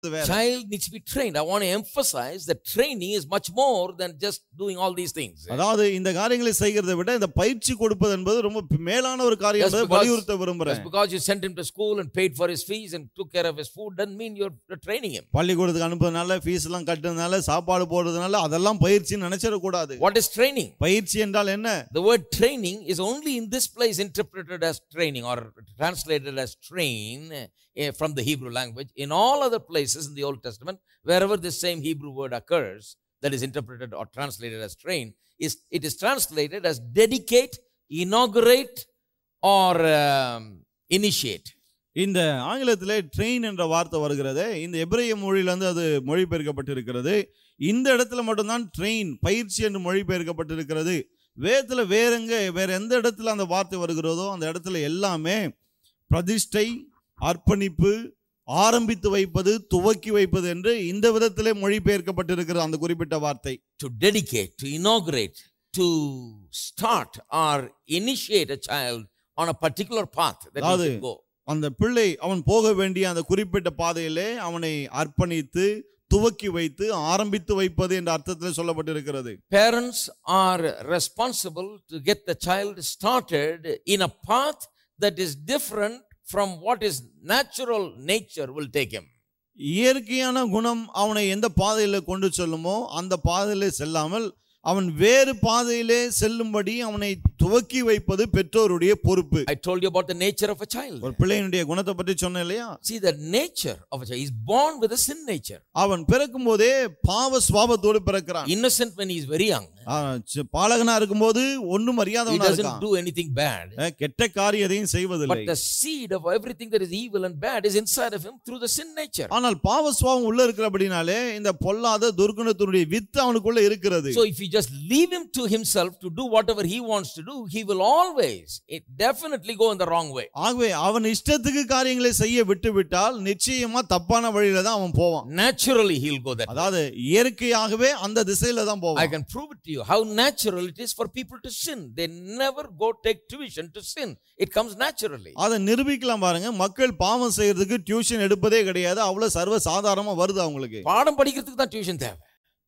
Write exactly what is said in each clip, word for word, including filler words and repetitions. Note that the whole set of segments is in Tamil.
Child needs to be trained. I want to emphasize that training is much more than just doing all these things. அதாவது இந்த காரியங்களை செய்கிறதை விட இந்த பயிற்சி கொடுப்பது என்பது ரொம்ப மேலான ஒரு காரியம் என்பதை வலியுறுத்த விரும்புறேன். Just because you sent him to school and paid for his fees and took care of his food doesn't mean you're training him. பள்ளிக்கூடத்துக்கு அனுப்புறதுனால ஃபீஸ் எல்லாம் கட்டுறதுனால சாப்பாடு போடுறதுனால அதெல்லாம் பயிற்சின்னு நினைச்சிட கூடாது. What is training? பயிற்சி என்றால் என்ன? The word training is only in this place interpreted as training or translated as train from the Hebrew language. In all other places in the Old Testament, wherever this same Hebrew word occurs, that is interpreted or translated as train, is it is translated as dedicate, inaugurate, or um, initiate. இந்த ஆங்கிலத்திலே ட்ரெயின் என்ற வார்த்தை வருகிறது. இந்த எபிரேய மொழியிலிருந்து அது மொழிபெயர்க்கப்பட்டிருக்கிறது. இந்த இடத்துல மட்டும்தான் ட்ரெயின் பயிற்சி என்று மொழிபெயர்க்கப்பட்டிருக்கிறது. வேதத்துல வேற எங்க வேற எந்த இடத்துல அந்த வார்த்தை வருகிறதோ அந்த இடத்துல எல்லாமே பிரதிஷ்டை, அர்ப்பணிப்பு, ஆரம்பித்து வைப்பது, துவக்கி வைப்பது என்று இந்த விதத்திலே மொழிபெயர்க்கப்பட்டிருக்கிறது அந்த குறிப்பிட்ட வார்த்தை. To dedicate, to inaugurate, to start or initiate a child on a particular path that he should go. அந்த பிள்ளை அவன் போக வேண்டிய அந்த குறிப்பிட்ட பாதையிலே அவனை அர்ப்பணித்து துவக்கி வைத்து ஆரம்பித்து வைப்பது என்ற அர்த்தத்தில் சொல்லப்பட்டிருக்கிறது. Parents are responsible to get the child started in a path that is different from what his natural nature will take him. இயற்கையான குணம் அவனை எந்த பாதையில கொண்டு செல்லுமோ அந்த பாதையிலே செல்லாமல் அவன் வேறு பாதையிலே செல்லும்படி அவனை துவக்கி வைப்பது பெற்றோருடைய பொறுப்பு. I told you about the nature of a child. ஒரு பிள்ளையினுடைய குணத்தை பற்றி சொன்னேன் இல்லையா? See, the nature of a child is born with a sin nature. அவன் பிறக்கும் போதே பாவ சுபாவத்தோடு பிறக்கிறான். Innocent when he is very young. பாலகனா இருக்கும்போது ஒண்ணும் அறியாதவனா இருக்கான். He doesn't do anything bad. கெட்ட காரியம் எதையும் செய்வதில்லை. But the seed of everything that is evil and bad is inside of him through the sin nature. ஆனால் பாவ சுபாவம் உள்ள இருக்கிறபடினாலே இந்த பொல்லாத துர்க்குணத்தினுடைய வித்து அவனுக்குள்ள இருக்கிறது. So if you just leave him to himself to do whatever he wants to do, he will always it definitely go in the wrong way. ஆகவே அவன் இஷ்டத்துக்கு காரியங்களை செய்ய விட்டுவிட்டால் நிச்சயமா தப்பான வழியில தான் அவன் போவான். Naturally he will go that. அதாவது இயற்கையாகவே அந்த திசையில தான் போவான். I can prove it to you how natural it is for people to sin. They never go take tuition to sin. It comes naturally. அதை நிரூபிக்கலாம் பாருங்க. மக்கள் பாவம் செய்யறதுக்கு டியூஷன் எடுப்பதே கிடையாது. அவ்வளவு சர்வ சாதாரணமா வருது அவங்களுக்கு. பாடம் படிக்கிறதுக்கு தான் டியூஷன் தேவை.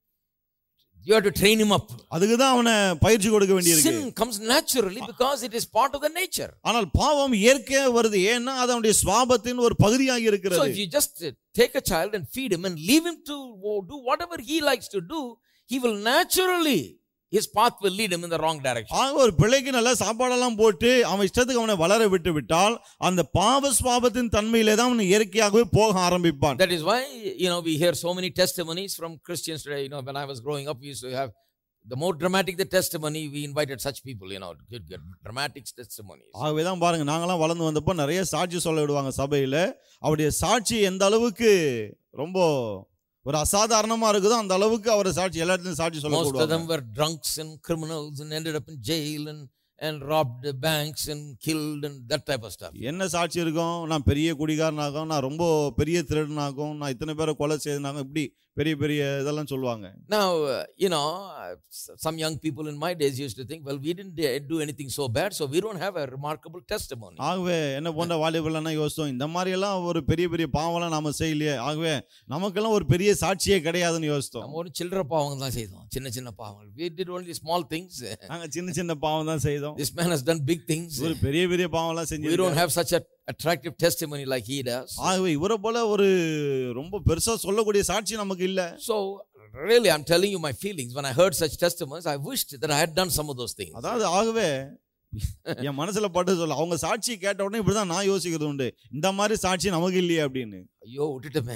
You have to train him up. அதுக்கு தான் அவனை பயிற்சி கொடுக்க வேண்டியிருக்கு. Sin comes naturally because it is part of the nature. ஆனால் பாவம் இயற்கையா வருது. ஏன்னா அது அவனுடைய சுபாவத்தின் ஒரு பகுதியாக இருக்கிறது. So if you just take a child and feed him and leave him to do whatever he likes to do, he will naturally his path will lead him in the wrong direction. ஆக ஒரு பிள்ளைக்கு நல்ல சாப்பாடெல்லாம் போட்டு அவன் இஷ்டத்துக்கு அவனை வளர விட்டு விட்டால் அந்த பாவ சுபாவத்தின் தன்மையிலே தான் அவன் இயற்கையாகவே போக ஆரம்பிப்பான். That is why, you know, we hear so many testimonies from Christians today. You know, when I was growing up, we used to have the more dramatic the testimony, we invited such people, you know, good, good dramatic testimonies. ஆகவே தான் பாருங்க, நாங்கலாம் வளர்ந்து வந்தப்போ நிறைய சாட்சி சொல்ல விடுவாங்க சபையில. அவருடைய சாட்சி எந்த அளவுக்கு ரொம்ப ஒரு அசாதாரணமா இருக்குதோ அந்த அளவுக்கு அவர் சாட்சி எல்லா இடத்துலயும் சாட்சி சொல்ல கூடுவாங்க. Most of them were drunks and criminals and ended up in jail and and robbed banks and killed and that type of stuff. என்ன சாட்சி இருக்கும்? நான் பெரிய குடிகாரனாகும், நான் ரொம்ப பெரிய திருடனாகும், நான் இத்தனை பேரை கொலை செய்தனாகும், இப்படி பெரிய பெரிய இதெல்லாம் சொல்லுவாங்க. Now, uh, you know, some young people in my days used to think, well, we didn't do anything so bad, so we don't have a remarkable testimony. ஆகவே என்ன போன்ற வாலிபர்கள்னா யோசித்தோம், இந்த மாதிரி எல்லாம் ஒரு பெரிய பெரிய பாவம்லாம் நாம செய்யலையே, ஆகவே நமக்கெல்லாம் ஒரு பெரிய சாட்சியே கிடையாதுன்னு யோசித்தோம். நம்ம ஒரு சில்லற பாவம் தான் செய்தோம், சின்ன சின்ன பாவங்கள். We did only small things. நாங்க சின்ன சின்ன பாவம் தான் செய்தோம். This man has done big things. ஒரு பெரிய பெரிய பாவம்லாம் செஞ்சிருக்காரு. We don't have such a attractive testimony like he does. ஆகவே இவரை போல ஒரு ரொம்ப பெருசா சொல்லக்கூடிய சாட்சி நமக்கு இல்ல. So really I'm telling you my feelings when I heard such testimonies. I wished that I had done some of those things. அதாவது ஆகவே என் மனசுல பட்டு சொல்ல அவங்க சாட்சி கேட்ட உடனே இப்படிதான் நான் யோசிக்கிறது உண்டு, இந்த மாதிரி சாட்சி நமக்கு இல்லையே அப்படின்னு. ஐயோ விட்டுட்டமே,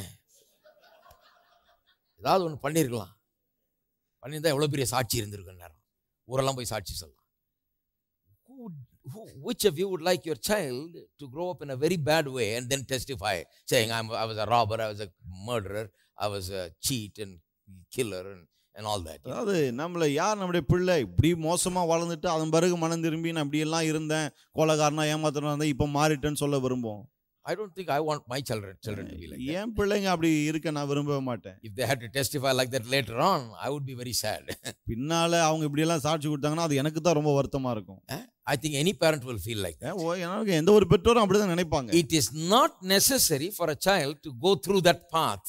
ஏதாவது ஒன்று பண்ணிருக்கலாம், பண்ணியிருந்தா எவ்வளவு பெரிய சாட்சி இருந்திருக்கு, நேரம் ஊரெல்லாம் போய் சாட்சி சொல்லலாம். Who, which of you would like your child to grow up in a very bad way and then testify saying I'm, I was a robber, I was a murderer, I was a cheat and killer and, and all that? அதாவது நம்மள யார் நம்முடைய பிள்ளை இப்படி மோசமா வளர்ந்துட்டு அதன் பிறகு மனம் திரும்பி நான் இப்படி எல்லாம் இருந்தேன், கொலைகாரனா ஏமாத்துறதா இருந்தேன், இப்ப மாறிட்டேன்னு சொல்ல விரும்புவோம். I don't think I want my children children to be like that. என் பிள்ளைங்க அப்படி இருக்க நான் விரும்பவே மாட்டேன். If they had to testify like that later on, I would be very sad. பின்னால அவங்க இப்படி எல்லாம் சாட்சி கொடுத்தாங்கன்னா அது எனக்கு தான் ரொம்ப வருத்தமா இருக்கும். I think any parent will feel like that. ஓ எனக்கு எந்த ஒரு பெற்றோரும் அப்படிதான் நினைப்பாங்க. It is not necessary for a child to go through that path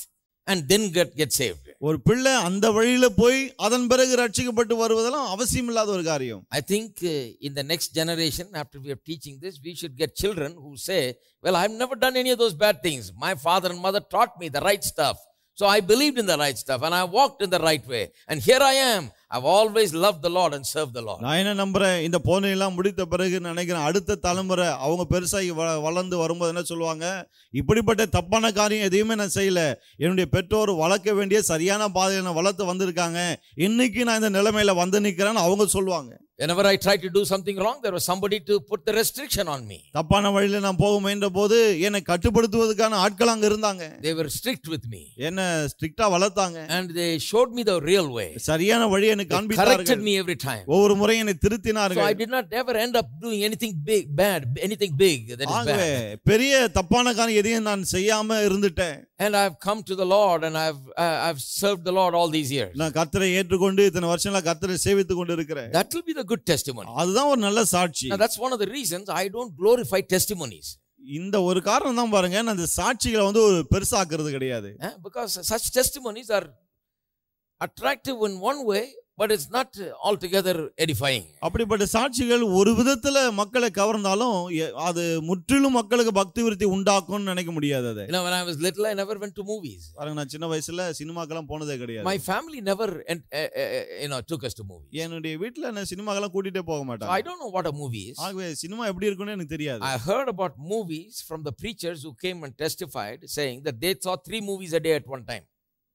and then get get saved. ஒரு பிள்ளை அந்த வழியில போய் அதன் பிறகு ரட்சிக்கப்பட்டு வருவதெல்லாம் அவசியம் இல்லாத ஒரு காரியம். I think uh, in the next generation, after we are teaching this, we should get children who say, well, I've never done any of those bad things. My father and mother taught me the right stuff. So I believed in the right stuff and I walked in the right way. And here I am. I've always loved the Lord and served the Lord. நான் என்ன நம்புறேன், இந்த போனையெல்லாம் முடித்த பிறகு நினைக்கிறேன் அடுத்த தலைமுறை அவங்க பெருசாகி வளர்ந்து வரும்போது என்ன சொல்லுவாங்க, இப்படிப்பட்ட தப்பான காரியம் எதையுமே நான் செய்யல, என்னுடைய பெற்றோர் வளர்க்க வேண்டிய சரியான பாதையை நான் வளர்த்து வந்திருக்காங்க, இன்னைக்கு நான் இந்த நிலைமையில வந்து நிற்கிறேன்னு அவங்க சொல்லுவாங்க. Whenever I tried to do something wrong, there was somebody to put the restriction on me. தப்பான வழியில நான் போக முயன்ற போது என்னை கட்டுப்படுத்துவதற்கான ஆட்கள் அங்க இருந்தாங்க. They were strict with me. என்ன ஸ்ட்ரிக்ட்டா வளர்த்தாங்க. And they showed me the real way. சரியான வழியை எனக்கு காண்பித்தார்கள். Corrected me every time. ஒவ்வொரு முறையும் என்னை திருத்தினார்கள். So I did not ever end up doing anything big bad, anything big that is bad. பெரிய தப்பான காரியம் எதையும் நான் செய்யாம இருந்துட்டேன். And I've come to the Lord and I've uh, I've served the Lord all these years. நான் கர்த்தரை ஏற்றுக்கொண்டு இத்தனை வருஷங்களா கர்த்தரை சேவித்துக் கொண்டு இருக்கிறேன். That will be the good testimony. அதுதான் ஒரு நல்ல சாட்சி. Now that's one of the reasons I don't glorify testimonies. இந்த ஒரு காரணம் தான் பாருங்க, நான் அந்த சாட்சிகளை வந்து ஒரு பெருசாக்குறது கிடையாது. Because such testimonies are attractive in one way, but it's not altogether edifying. அப்படிப்பட்ட சாட்சிகள் ஒரு விதத்துல மக்களை கவர்ந்தாலும் அது முற்றிலும் மக்களுக்கு பக்தி விருத்தி உண்டாக்கும்னு நினைக்க முடியாது. அது You know, when I was little, I never went to movies. பாருங்க, நான் சின்ன வயசுல சினிமாக்கெல்லாம் போனதே கிடையாது. My family never uh, uh, you know took us to movies. என்னுடைய வீட்ல நான் சினிமாக்கெல்லாம் கூட்டிட்டே போக மாட்டாங்க. So I don't know what a movie is. ஆகவே சினிமா எப்படி இருக்கும்னு எனக்கு தெரியாது. I heard about movies from the preachers who came and testified saying that they saw three movies a day at one time.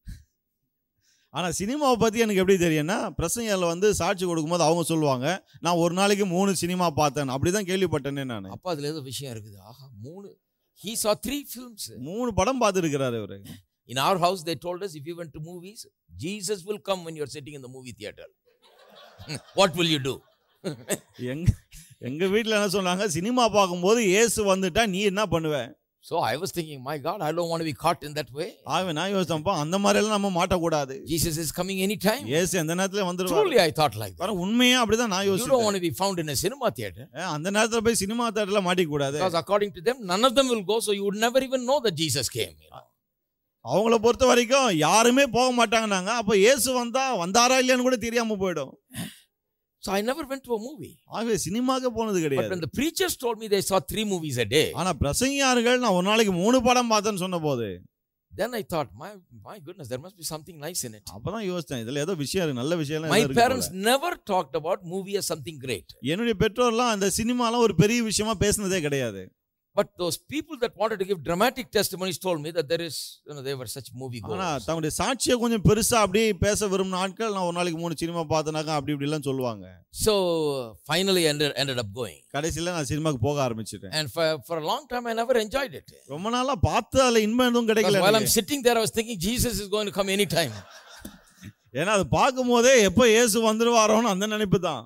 ஆனா சினிமாவை பத்தி எனக்கு எப்படி தெரியும்னா, பிரசங்கத்துல வந்து சாட்சி கொடுக்கும்போது அவங்க சொல்லுவாங்க, நான் ஒரு நாளைக்கு மூணு சினிமா பார்த்தேன், அப்படிதான் கேள்விப்பட்டேனே நான். அப்ப அதுல ஏதோ விஷயம் இருக்குது. ஆஹா, மூணு. He saw three films. மூணு படம் பார்த்திருக்கிறாரு அவரு. In our house they told us, if you went to movies, Jesus will come when you are sitting in the movie theater. What will you do? எங்க எங்க வீட்ல என்ன சொன்னாங்க, சினிமா பார்க்கும்போது இயேசு வந்துட்டா நீ என்ன பண்ணுவ? So I was thinking, my God, I don't want to be caught in that way. ஆவே நான் யோசிச்சேன், அந்த மாதிரி எல்லாம் நம்ம மாட்ட கூடாது. Jesus is coming anytime. இயேசு அந்த நேரத்துல வந்துருவாரு. Truly I thought like that. பாரு, உண்மையா அப்படிதான் நான் யோசிச்சேன். You don't want to be found in a cinema theater. அந்த நேரத்துல போய் சினிமா தியேட்டர்ல மாட்டிக்க கூடாது. Because according to them, none of them will go, so you would never even know that Jesus came. அவங்கள பொறுத்த வரைக்கும் யாருமே போக மாட்டாங்கன்னாங்க. அப்ப இயேசு வந்தா வந்தாரா இல்லையான்னு கூட தெரியாம போயிடும். So I never went to a movie. ஆகவே சினிமாக்கு போனது கிடையாது. But when the preachers told me they saw three movies a day, ஆனா பிரசங்கியார்கள் நான் ஒரு நாளைக்கு மூணு படம் பார்த்தேன்னு சொன்னபோது, then I thought, my my goodness, there must be something nice in it. அப்பதான் யோசிச்சேன், இதுல ஏதோ விஷயம் இருக்கு, நல்ல விஷயம் My parents never talked about movie as something great. என்னுடைய பெற்றோர்லாம் அந்த சினிமாலாம் ஒரு பெரிய விஷயமா பேசினதே கிடையாது. But those people that wanted to give dramatic testimonies told me that there is, you know, they were such movie goers. ஆனா தங்களுடைய சாட்சியை கொஞ்சம் பெருசா அப்படியே பேச விரும்பின ஆட்கள், நான் ஒரு நாளைக்கு மூணு சினிமா பார்த்தனாக்கா அப்படி இப்படி எல்லாம் சொல்லுவாங்க. So finally ended ended up going. கடைசில நான் சினிமாக்கு போக ஆரம்பிச்சிட்டேன். And for for a long time I never enjoyed it. ரொம்ப நாளா பார்த்து அதுல இன்பம் எதுவும் கிடைக்கல. While I'm sitting there, I was thinking Jesus is going to come anytime. ஏன்னா அது பார்க்கும்போதே எப்போ இயேசு வந்துருவாரோன்னு அந்த நினைப்பு தான்.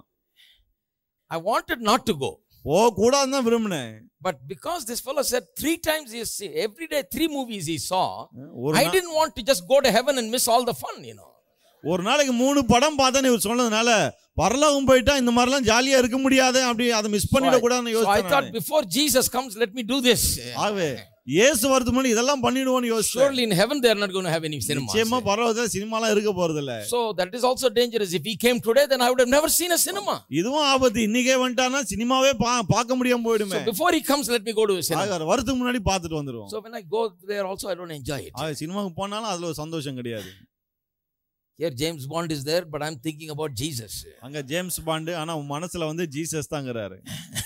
I wanted not to go. ஓ கூடாதுன்னு தான் விரும்பினேன். But because this fellow said three times he see, every day three movies he saw, I didn't want to just go to heaven and miss all the fun, you know. ஒரு நாளைக்கு மூணு படம் பார்த்தேன்னு இவர் சொன்னதுனால பரலோகம் போயிட்டா இந்த மாதிரி எல்லாம் ஜாலியா இருக்க முடியாது, அப்படி அதை மிஸ் பண்ணிட கூடாதுன்னு யோசிச்சேன். So I thought before Jesus comes, let me do this. ஆவே இயேசு வரதுக்கு முன்னாடி இதெல்லாம் பண்ணிடுவோம்னு யோசிச்சேன். Surely in heaven they are not going to have any cinema. நிச்சயமா பரலோகத்துல சினிமாலாம் இருக்க போறது இல்ல. So that is also dangerous. If he came today, then I would have never seen a cinema. இதுவும் ஆபத்து. இன்னைக்கே வந்துட்டானா சினிமாவே பார்க்க முடியாம போய்டுமே. So before he comes, let me go to a cinema. ஆக வரதுக்கு முன்னாடி பார்த்துட்டு வந்துருவோம். So when I go there also, I don't enjoy it. ஆ சினிமாக்கு போனாலும் அதுல ஒரு சந்தோஷம் கிடையாது. Here James Bond is there, but I'm thinking about Jesus. அங்க ஜேம்ஸ் பாண்ட், ஆனா உன் மனசுல வந்து Jesus தாங்கறாரு.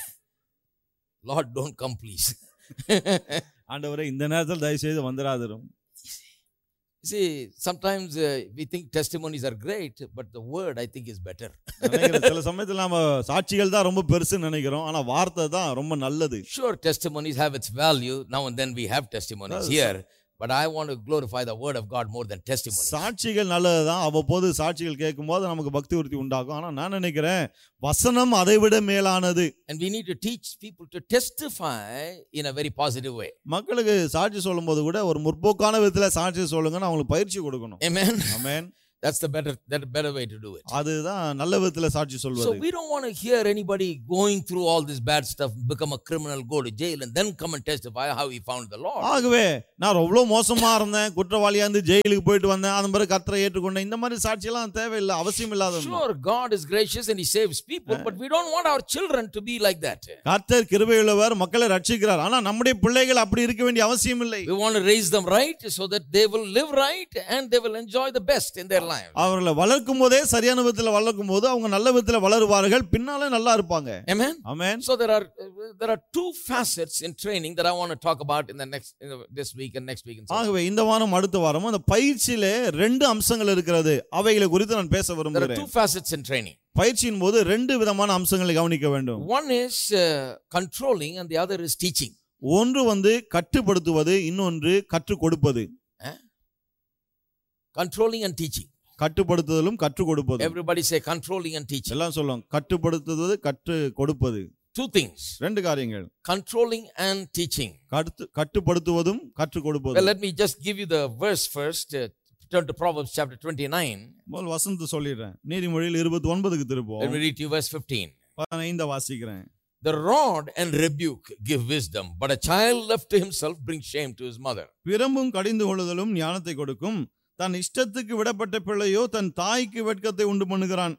Lord, don't come please. ஆண்டவரே இந்த நேரத்துல தயவு செய்து வந்துராதரும். See, sometimes uh, we think testimonies are great, but the word I think is better. சில சமயத்துல நாம சாட்சிகள் தான் ரொம்ப பெருசு நினைக்கிறோம், ஆனா வார்த்தை தான் ரொம்ப நல்லது. Sure, testimonies have its value. Now and then we have testimonies here, but I want to glorify the word of God more than testimonies. சாட்சிகள் நல்லதுதான். அவ்வப்போது சாட்சிகள் கேட்கும்போது நமக்கு பக்தி விருத்தி உண்டாகும். ஆனா நான் நினைக்கிறேன் வசனம் அதை விட மேலானது. And we need to teach people to testify in a very positive way. மக்களுக்கு சாட்சி சொல்லும்போது கூட ஒரு முற்போக்கான விதத்துல சாட்சி சொல்லுங்கன்னு அவங்களுக்கு பயிற்சி கொடுக்கணும். Amen. Amen. That's the better that better way to do it. அதுதான் நல்ல விதத்துல சாட்சி So சொல்வது. we don't want to hear anybody going through all this bad stuff, become a criminal, go to jail, and then come and testify how he found the Lord. ஆகவே நான் அவ்வளவு மோசமா இருந்தேன், குற்றவாளியா இருந்து ஜெயிலுக்கு போயிட்டு வந்தேன், அதன் பிறகு கர்த்தரை ஏற்றுக்கொண்டேன், இந்த மாதிரி சாட்சியெல்லாம் தேவையில்லை, அவசியம் இல்லாத. Sure, God is gracious and He saves people, but we don't want our children to be like that. கர்த்தர் கிருபையுள்ளவர், மக்களை ரட்சிக்கிறார், ஆனா நம்முடைய பிள்ளைகள் அப்படி இருக்க வேண்டிய அவசியம் இல்லை. We want to raise them right so that they will live right and they will enjoy the best in their life. அவர்களை வளர்க்கும் போதே சரியான விதத்துல வளர்க்கும் போது அவங்க நல்ல விதத்துல வளருவார்கள், பின்னால நல்லா இருப்பாங்க. Amen. Amen. So there are uh, there are two facets in training that I want to talk about in the next in the, this week and next week. ஆகவே இந்த வாரம் அடுத்த வாரம் அந்த பயிற்சியிலே ரெண்டு அம்சங்கள் இருக்கிறது, அவைகளை குறித்து நான் பேச There are விரும்புகிறேன். two facets in training. பயிற்சியின் போது ரெண்டு விதமான அம்சங்களை கவனிக்க வேண்டும். One is uh, controlling and the other is teaching. ஒன்று வந்து கட்டுப்படுத்துவது, இன்னொன்று கற்றுக் கொடுப்பது. Controlling and teaching. கட்டுப்படுத்துதலும் கற்றுக் கொடுப்பது. Everybody say controlling and teaching. எல்லாம் சொல்லுங்க, கட்டுப்படுத்துவது கற்றுக் கொடுப்பது. Two things. ரெண்டு காரியங்கள், Controlling and teaching. கட்டுப்படுத்துவதும் கற்றுக் Well, கொடுப்பதும். let me just give you the verse first. Uh, turn to Proverbs chapter twenty-nine. முதல் வசனத்தை சொல்லிடுறேன். நீதிமொழியில் இருபத்தி ஒன்பதுக்கு திருப்போம். Let me read to you verse fifteen. பதினைந்து வாசிக்கிறேன். The rod and rebuke give wisdom, but a child left to himself brings shame to his mother. பிரம்பும் கடிந்து கொள்ளுதலும் ஞானத்தை கொடுக்கும், தன் இஷ்டத்துக்கு விடப்பட்ட பிள்ளையோ தன் தாய்க்கு வெட்கத்தை உண்டு பண்ணுகிறான்.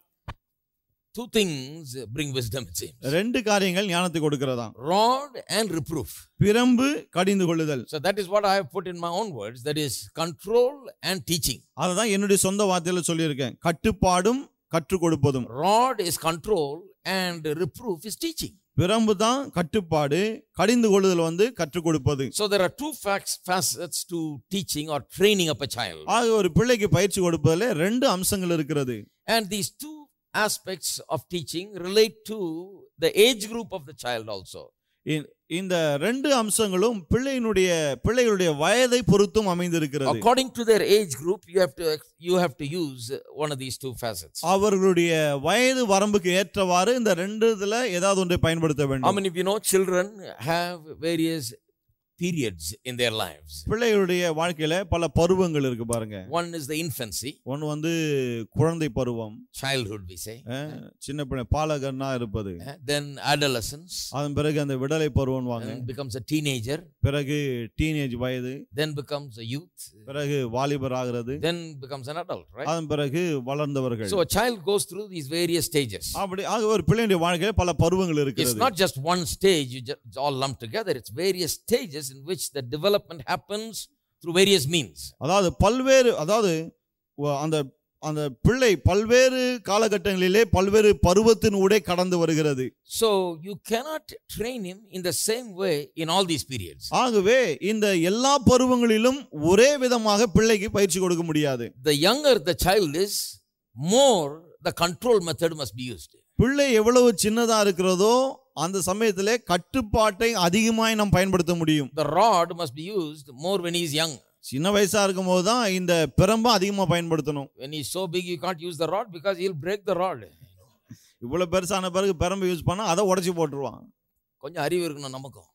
Two things bring wisdom, it seems. ரெண்டு காரியங்கள் ஞானத்தை கொடுக்கிறதா. Rod and reproof. பிரம்பு கடிந்து கொள்ளுதல். So that is what I have put in my own words, that is control and teaching. அதுதான் என்னுடைய சொந்த வார்த்தையில சொல்லியிருக்கேன், கட்டுப்பாடும் கற்றுக் கொடுப்பதும். Rod is control and reproof is teaching. பிரம்பு தான் கட்டுப்பாடு, கடிந்து கொள்ளுதல் வந்து கற்றுக் கொடுப்பது. So there are two facts, facets to teaching or training up a child. ஆக ஒரு பிள்ளைக்கு பயிற்சி கொடுப்பதிலே ரெண்டு அம்சங்கள் இருக்கிறது. And these two aspects of teaching relate to the age group of the child also. இந்த ரெண்டு அம்சங்களும் பிள்ளையினுடைய பிள்ளைகளுடைய வயதை பொறுத்தும் அமைந்திருக்கிறது. According to their age group, you have to you have to use one of these two facets. அவர்களுடைய வயது வரம்புக்கு ஏற்றவாறு இந்த ரெண்டு இதுல ஏதாவது ஒன்றை பயன்படுத்த வேண்டும். How many of you know children have various periods in their lives? பிள்ளைகளுடைய வாழ்க்கையில பல பருவங்கள் இருக்கு பாருங்க. One is the infancy. ஒன்னு வந்து குழந்தை பருவம், childhood we say. சின்ன பிள்ளை பாலகனா இருப்பது. Then adolescence. அதன் பிறகு அந்த விடலை பருவம் வாங்க. Becomes a teenager. பிறகு டீனேஜ் வயது. Then becomes a youth. பிறகு வாலிபர் ஆகிறது. Then becomes an adult, right? அதன் பிறகு வளர்ந்தவர்கள். So a child goes through these various stages. அப்படி ஆக ஒரு பிள்ளையுடைய வாழ்க்கையில பல பருவங்கள் இருக்கிறது. It's not just one stage you just all lump together. It's various stages in which the development happens through various means. அதாவது பல்வேறு அதாவது அந்த அந்த பிள்ளை பல்வேறு காலகட்டங்களிலே பல்வேறு பருவத்தின் ஊடே கடந்து வருகிறது. So you cannot train him in the same way in all these periods. ஆகவே இந்த எல்லா பருவங்களிலும் ஒரே விதமாக பிள்ளைக்கு பயிற்சி கொடுக்க முடியாது. The younger the child is, more the control method must be used. பிள்ளை எவ்வளவு சின்னதா இருக்கிறதோ அந்த சமயத்திலே கட்டுப்பாட்டை அதிகமாய் நாம் பயன்படுத்த முடியும். The rod must be used more when he is young. சின்ன வயசா இருக்கும்போது தான் இந்த பிரம்பை அதிகமா பயன்படுத்தணும். When he is so big you can't use the rod because he'll break the rod. இவ்வளவு பெருசான பிறகு பிரம்பை யூஸ் பண்ணா அதை உடைச்சு போட்டுருவான். கொஞ்சம் அறிவு இருக்கணும் நமக்கும்.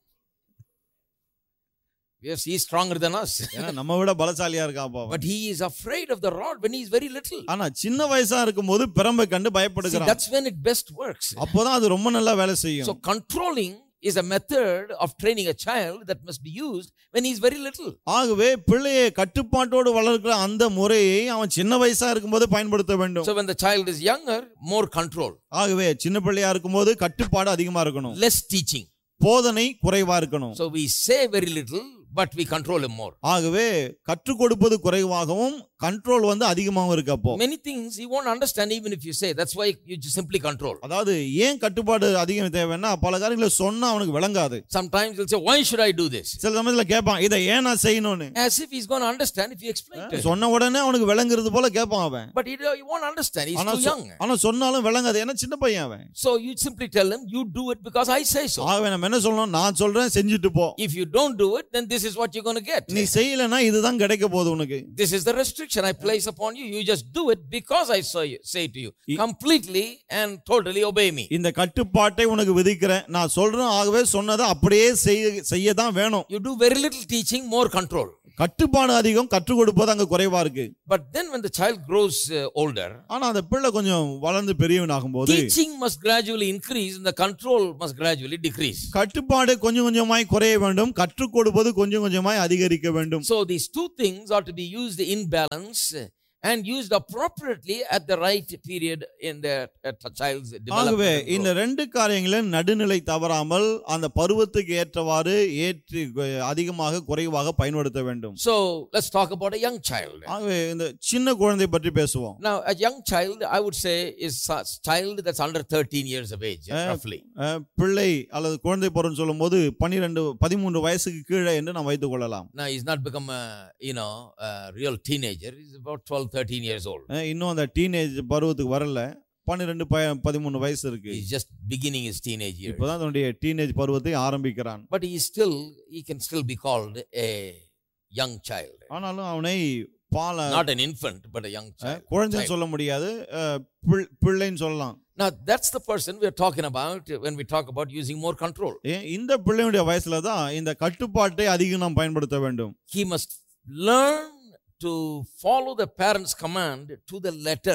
Yes, he is stronger than us. ஏன்னா நம்ம விட பலசாலியா இருக்கான் பாவம். But he is afraid of the rod when he is very little. ஆனா சின்ன வயசா இருக்கும்போது பிரம்பை கண்டு பயப்படுகிறான். That's when it best works. அப்போதான் அது ரொம்ப நல்லா வேலை செய்யும். So controlling is a method of training a child that must be used when he is very little. ஆகவே பிள்ளையை கட்டுப்பாட்டோடு வளர்க்கிற அந்த முறையை அவன் சின்ன வயசா இருக்கும்போது பயன்படுத்த வேண்டும். So when the child is younger, more control. ஆகவே சின்ன பிள்ளையா இருக்கும்போது கட்டுப்பாடு அதிகமா இருக்கணும். Less teaching. போதனை குறைவா இருக்கணும். So we say very little but we control him more. ஆகவே கற்றுக் கொடுப்பது குறைவாகவும் கண்ட்ரோல் வந்து அதிகமாகவும் இருக்கு. அப்போ many things he won't understand even if you say. That's why you just simply control. அதாவது ஏன் கட்டுப்பாடு அதிகம் தேவைன்னா பல காரியங்களை சொன்னா அவனுக்கு விளங்காது. Sometimes he'll say, why should I do this? சில சமயத்துல கேட்பான், இதை ஏன் நான் செய்யணும்னு. As if he's going to understand if you explain to him. சொன்ன உடனே அவனுக்கு விளங்குறது போல கேட்பான் அவன். But he, he won't understand. He's too young. ஆனா சொன்னாலும் விளங்காது, ஏன்னா சின்ன பையன் அவன். So you simply tell him, you do it because I say so. ஆகவே நம்ம என்ன சொல்லணும், நான் சொல்றேன் செஞ்சுட்டு போ. If you don't do it, then this is what you're going to get. நீ செய்யலனா இதுதான் கிடைக்க போகுது உனக்கு. This is the restriction I place upon you. You just do it because I say to you. Completely and totally obey me. இந்த கட்டுப்பாட்டை உனக்கு விதிக்கிறேன், நான் சொல்றேன், ஆகவே சொன்னதை அப்படியே செய்ய தான் வேணும். You do very little teaching, more control. கட்டுப்பாடு அதிகம், கற்றுக் கொடுப்பது அங்க குறைவா இருக்கு. But then when the child grows uh, older, ஆனா அந்த பிள்ளை கொஞ்சம் வளர்ந்து பெரியவனாகும்போது teaching must gradually increase and the control must gradually decrease. கட்டுப்பாடு கொஞ்சம் கொஞ்சமாய் குறைய வேண்டும், கற்றுக் கொடுப்பது கொஞ்சம் கொஞ்சமாய் அதிகரிக்க வேண்டும். So these two things are to be used in balance and used appropriately at the right period in the uh, child's development. ஆகவே இந்த ரெண்டு காரியங்களும் நடுநிலை தவறாமல் அந்த பருவத்துக்கு ஏற்றவாறு ஏற்றி அதிகமாக குறைவாக பயன்படுத்த வேண்டும். So let's talk about a young child. ஆகவே இந்த சின்ன குழந்தை பற்றி பேசுவோம். Now a young child I would say is a child that's under thirteen years of age roughly. பிள்ளை அல்லது குழந்தை பருவம் சொல்லும்போது பன்னிரண்டு பதிமூன்று வயசுக்கு கீழே என்று நாம் வைத்துக் கொள்ளலாம். Now he's not become a, you know a real teenager. He's about twelve thirteen years old. இன்னும் அந்த டீனேஜ் பருவத்துக்கு வரல, பன்னிரண்டு பதிமூன்று வயசு இருக்கு. He's just beginning his teenage years. இப்போதான் அவனுடைய டீனேஜ் பருவத்தை ஆரம்பிக்கிறான். But he is still he can still be called a young child. ஆனாலும் அவனை பால not an infant but a young child. குழந்தை சொல்ல முடியாது, பிள்ளைன்னு சொல்லலாம். Now that's the person we are talking about when we talk about using more control. இந்த பிள்ளையுடைய வயசுல தான் இந்த கட்டுப்பாட்டை அதிகம் நாம் பயன்படுத்த வேண்டும். He must learn to follow the parents' command to the letter.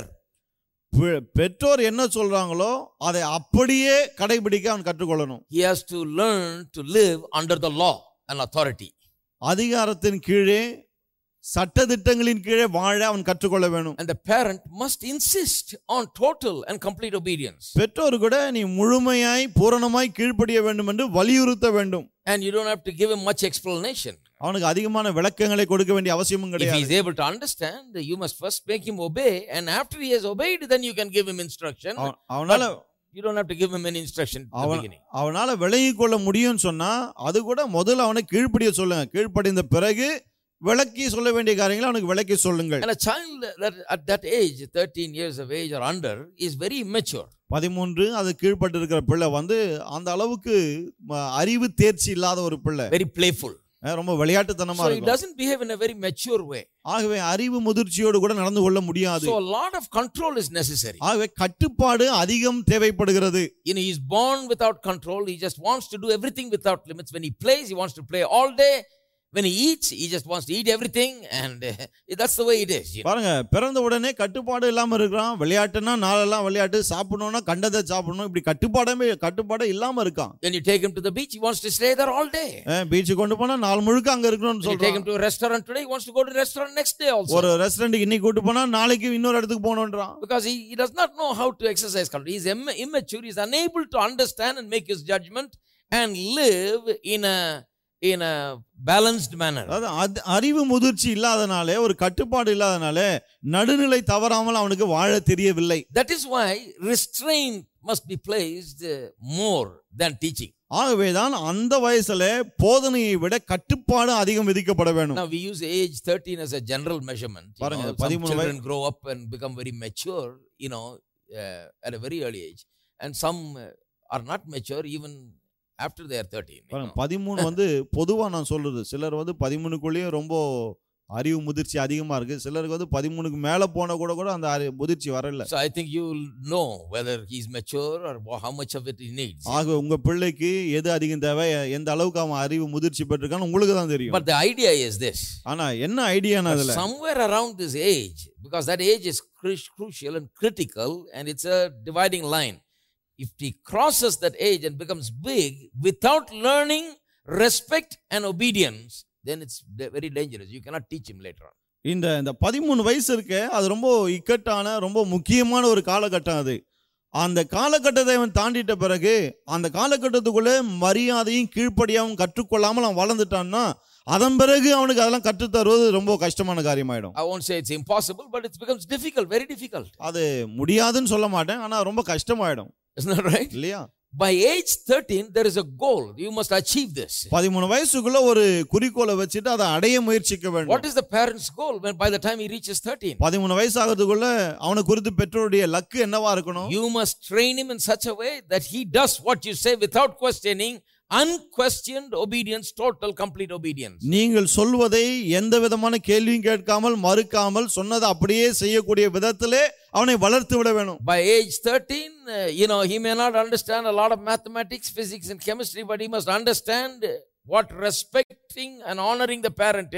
பெற்றோர் என்ன சொல்றாங்களோ அதை அப்படியே கடைபிடிக்க அவன் கற்றுக்கொள்ளணும். He has to learn to live under the law and authority. அதிகாரத்தின் கீழே சட்டதிட்டங்களின் கீழே வாழ அவன் கற்றுக்கொள்ள வேண்டும். And the parent must insist on total and complete obedience. பெற்றோர் கூட நீ முழுமையாய் பூரணமாய் கீழ்ப்படிய வேண்டும் என்று வலியுறுத்த வேண்டும். And you don't have to give him much explanation. அவனுக்கு அதிகமான விளக்கங்களை கொடுக்க வேண்டிய அவசியமும் கிடையாது. If he is able to understand, you must first make him obey, and after he has obeyed, then you can give him instruction. அவனால you don't have to give him any instruction at the beginning. அவனால விளங்கிக் கொள்ள முடியும்னு சொன்னா அது கூட முதல்ல அவனை கீழ்ப்படிய சொல்லுங்க. கீழ்ப்படிந்த பிறகு விளக்கி சொல்ல வேண்டிய காரியங்களை அவனுக்கு விளக்கி சொல்லுங்கள். And a child that at that age, thirteen years of age or under, is very immature. பதிமூன்று அது கீழ்ப்பட்டு இருக்கிற பிள்ளை வந்து அந்த அளவுக்கு அறிவு தேர்ச்சி இல்லாத ஒரு பிள்ளை. Very playful. ரொம்ப விளையாட்டுத்தனமா இருக்கும். So he doesn't behave in a very mature way. ஆகவே அறிவு முதிர்ச்சியோடு கூட நடந்து கொள்ள முடியாது. So a lot of control is necessary. ஆகவே கட்டுப்பாடு அதிகம் தேவைப்படுகிறது. You know, he is born without control. He just wants to do everything without limits. When he plays, he wants to play all day. When he eats, he just wants to eat everything, and uh, that's the way it is. பாருங்க, பிறந்த உடனே கட்டுப்பாடு இல்லாம இருக்கான். விளையாட்டுனா நாளெல்லாம் விளையாட்டு, சாப்பிடணும்னா கண்டதை சாப்பிடணும், இப்படி கட்டுப்பாடமே கட்டுப்பாடு இல்லாம இருக்கான். When you take him to the beach, he wants to stay there all day. பீச்சுக்கு கொண்டு போனா நாள் முழுக்க அங்க இருக்கணும்னு சொல்றான். You take him to a restaurant today, he wants to go to the restaurant next day also. ஒரு ரெஸ்டாரன்ட்க்கு இன்னைக்கு கூட்டி போனா நாளைக்கு இன்னொரு இடத்துக்கு போணும்ன்றான். Because he, he does not know how to exercise control. He is immature. He is unable to understand and make his judgment and live in a in a balanced manner. அது அறிவு முதிர்ச்சி இல்லாதனாலே, ஒரு கட்டுப்பாடு இல்லாதனாலே நடுநிலை தவறாமல் அவனுக்கு வாழ தெரியவில்லை. That is why restraint must be placed more than teaching. ஆகவேதான் அந்த வயசுல போதனையை விட கட்டுப்பாடு அதிகம் விதிக்கப்பட வேண்டும். Now we use age thirteen as a general measurement. பாருங்க, some children grow up and become very mature, you know, uh, at a very early age, and some uh, are not mature even after they are thirteen. பதிமூன்று வந்து பொதுவா நான் சொல்றது, சிலர் வந்து பதிமூணுக்குள்ளேயே ரொம்ப அறிவு முதிர்ச்சி அதிகமா இருக்கு, சிலருக்கு வந்து பதிமூணுக்கு மேல போன கூட கூட அந்த முதிர்ச்சி வரல. So I think you will know whether he is mature or how much of it he needs. ஆக உங்க பிள்ளைக்கு எது அதிகம் தேவை, எந்த அளவுக்கு அவன் அறிவு முதிர்ச்சி பெற்றிருக்கான்னு உங்களுக்கு தான் தெரியும். But the idea is this. ஆனா என்ன ஐடியானா அதுல somewhere around this age, because that age is crucial and critical and it's a dividing line. If he crosses that age and becomes big without learning respect and obedience, then it's very dangerous. You cannot teach him later on. இந்த இந்த பதிமூன்று வயசு இருக்கு, அது ரொம்ப இக்கட்டான ரொம்ப முக்கியமான ஒரு காலகட்டம். அது அந்த காலகட்டத்தை அவன் தாண்டிட்ட பிறகு அந்த காலகட்டத்துக்குள்ள மரியாதையும் கீழ்ப்படியாவும் கற்றுக்கொள்ளாமல் அவன் வளர்ந்துட்டான்னா அதன் பிறகு அவனுக்கு அதெல்லாம் கற்று தருவது ரொம்ப கஷ்டமான காரியமாயிடும். I won't say it's impossible, but it becomes difficult, very difficult. அது முடியாதுன்னு சொல்ல மாட்டேன், ஆனா ரொம்ப கஷ்டமாயிடும். Isn't that right? இல்லையா? By age thirteen there is a goal. You must achieve this. பதிமூன்று வயசுக்குள்ள ஒரு குறிக்கோளை வச்சிட்டு அதை அடைய முயற்சிக்க வேண்டும். What is the parent's goal when by the time he reaches thirteen? பதிமூன்று வயசு ஆகிறதுக்குள்ள அவனை குறித்து பெற்றோருடைய லக்கு என்னவா இருக்கணும்? You must train him in such a way that he does what you say without questioning. Unquestioned obedience, total complete obedience. நீங்கள் சொல்வதை எந்த விதமான கேள்வியும் கேட்காமல் மறுக்காமல் சொன்னதை அப்படியே செய்யக்கூடிய விதத்திலே அவனை வளர்த்து விட வேண்டும். By age thirteen, uh, you know, he may not understand a lot of mathematics, physics and chemistry, but he must understand what respecting and honoring the parent is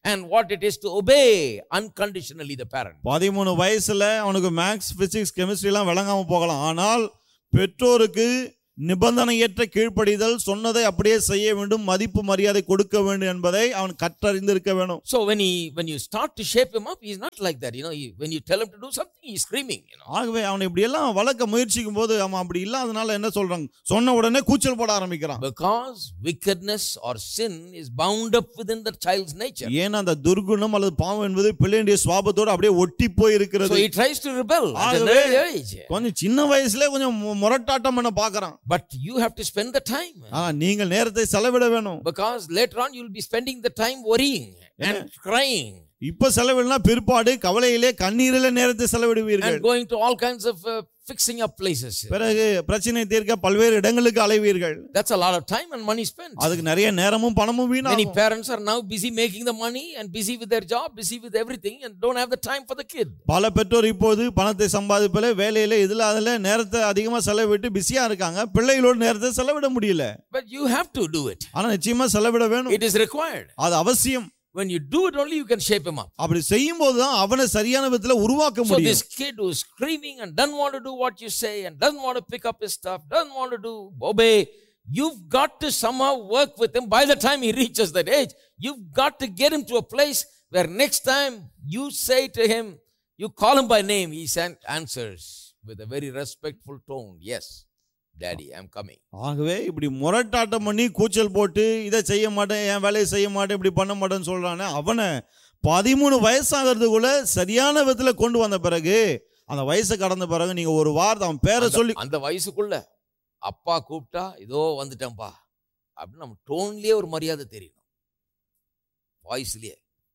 and what it is to obey unconditionally the parent. பதிமூணு வயசுல அவனுக்கு மேக்ஸ், பிசிக்ஸ், கெமிஸ்ட்ரி எல்லாம் விளங்காம போகலாம். ஆனால் பெற்றோருக்கு நிபந்தனையற்ற கீழ்ப்படிதல், சொன்னதை அப்படியே செய்ய வேண்டும், மதிப்பு மரியாதை கொடுக்க வேண்டும் என்பதை அவன் கற்றறிந்திருக்க வேண்டும். So when he when you start to shape him up, he is not like that, you know. He, when you tell him to do something, he is screaming, you know. ஆகவே அவன் இப்படி எல்லாம் வளர்க்க முயற்சிக்கும் போது அவன் அப்படி இல்லாதனால என்ன சொல்றாங்க, சொன்ன உடனே கூச்சல் போட ஆரம்பிக்கிறான். Because wickedness or sin is bound up within the child's nature. ஏன்னா அந்த துர்குணம் அல்லது பாவம் என்பது பிள்ளையுடைய சுபாவத்தோட அப்படியே ஒட்டி போய் இருக்கிறது. So he tries to rebel at an early age. கொஞ்சம் சின்ன வயசுல கொஞ்சம் முரட்டாட்டம் பண்ண பார்க்கறான். But you have to spend the time. ஆ நீங்கள் நேரத்தை செலவிட வேணும். Because later on you will be spending the time worrying and crying. இப்ப செலவிடனா பிற்பாடு கவலையிலே கண்ணீரிலே நேரத்தை செலவிடுவீர்கள். And going to all kinds of uh, fixing up places. பிறகு பிரச்சனை தீர்க்க பல்வேறு இடங்களுக்கு அலைவீர்கள். That's a lot of time and money spent. அதுக்கு நிறைய நேரமும் பணமும் வீணாகும். Many parents are now busy making the money and busy with their job, busy with everything and don't have the time for the kid. பல பெற்றோர் இப்போது பணத்தை சம்பாதிப்பதிலே, வேலையிலே, இதுல அதுல நேரத்தை அதிகமா செலவிட்டு பிஸியா இருக்காங்க. பிள்ளைகளோட நேரத்தை செலவிட முடியல. But you have to do it. ஆனா நிச்சயமா செலவிட வேணும். It is required. அது அவசியம். When you do it only you can shape him up. அப்படி செய்யும்போது தான் அவனை சரியான விதத்துல உருவாக்க முடியும். So this kid who is screaming and doesn't want to do what you say and doesn't want to pick up his stuff, doesn't want to do obey, you've got to somehow work with him. By the time he reaches that age, you've got to get him to a place where next time you say to him, you call him by name, he answers with a very respectful tone, yes Daddy, I'm coming. ஆகவே இப்படி முரட்டாட்டம் பண்ணி கூச்சல் போட்டு இதை செய்ய மாட்டேன், என் வேலையை செய்ய மாட்டேன், இப்படி பண்ண மாட்டேன்னு சொல்றானே, அவனை பதிமூணு வயசாகிறதுக்குள்ள சரியான விதத்துல கொண்டு வந்த பிறகு, அந்த வயசை கடந்த பிறகு நீங்க ஒரு வார்த்தை அவன் பேரை சொல்லி, அந்த வயசுக்குள்ள அப்பா கூப்பிட்டா இதோ வந்துட்டேன்பா அப்படின்னு நம்ம டோன்லயே ஒரு மரியாதை தெரியணும், வாய்ஸ்லயே.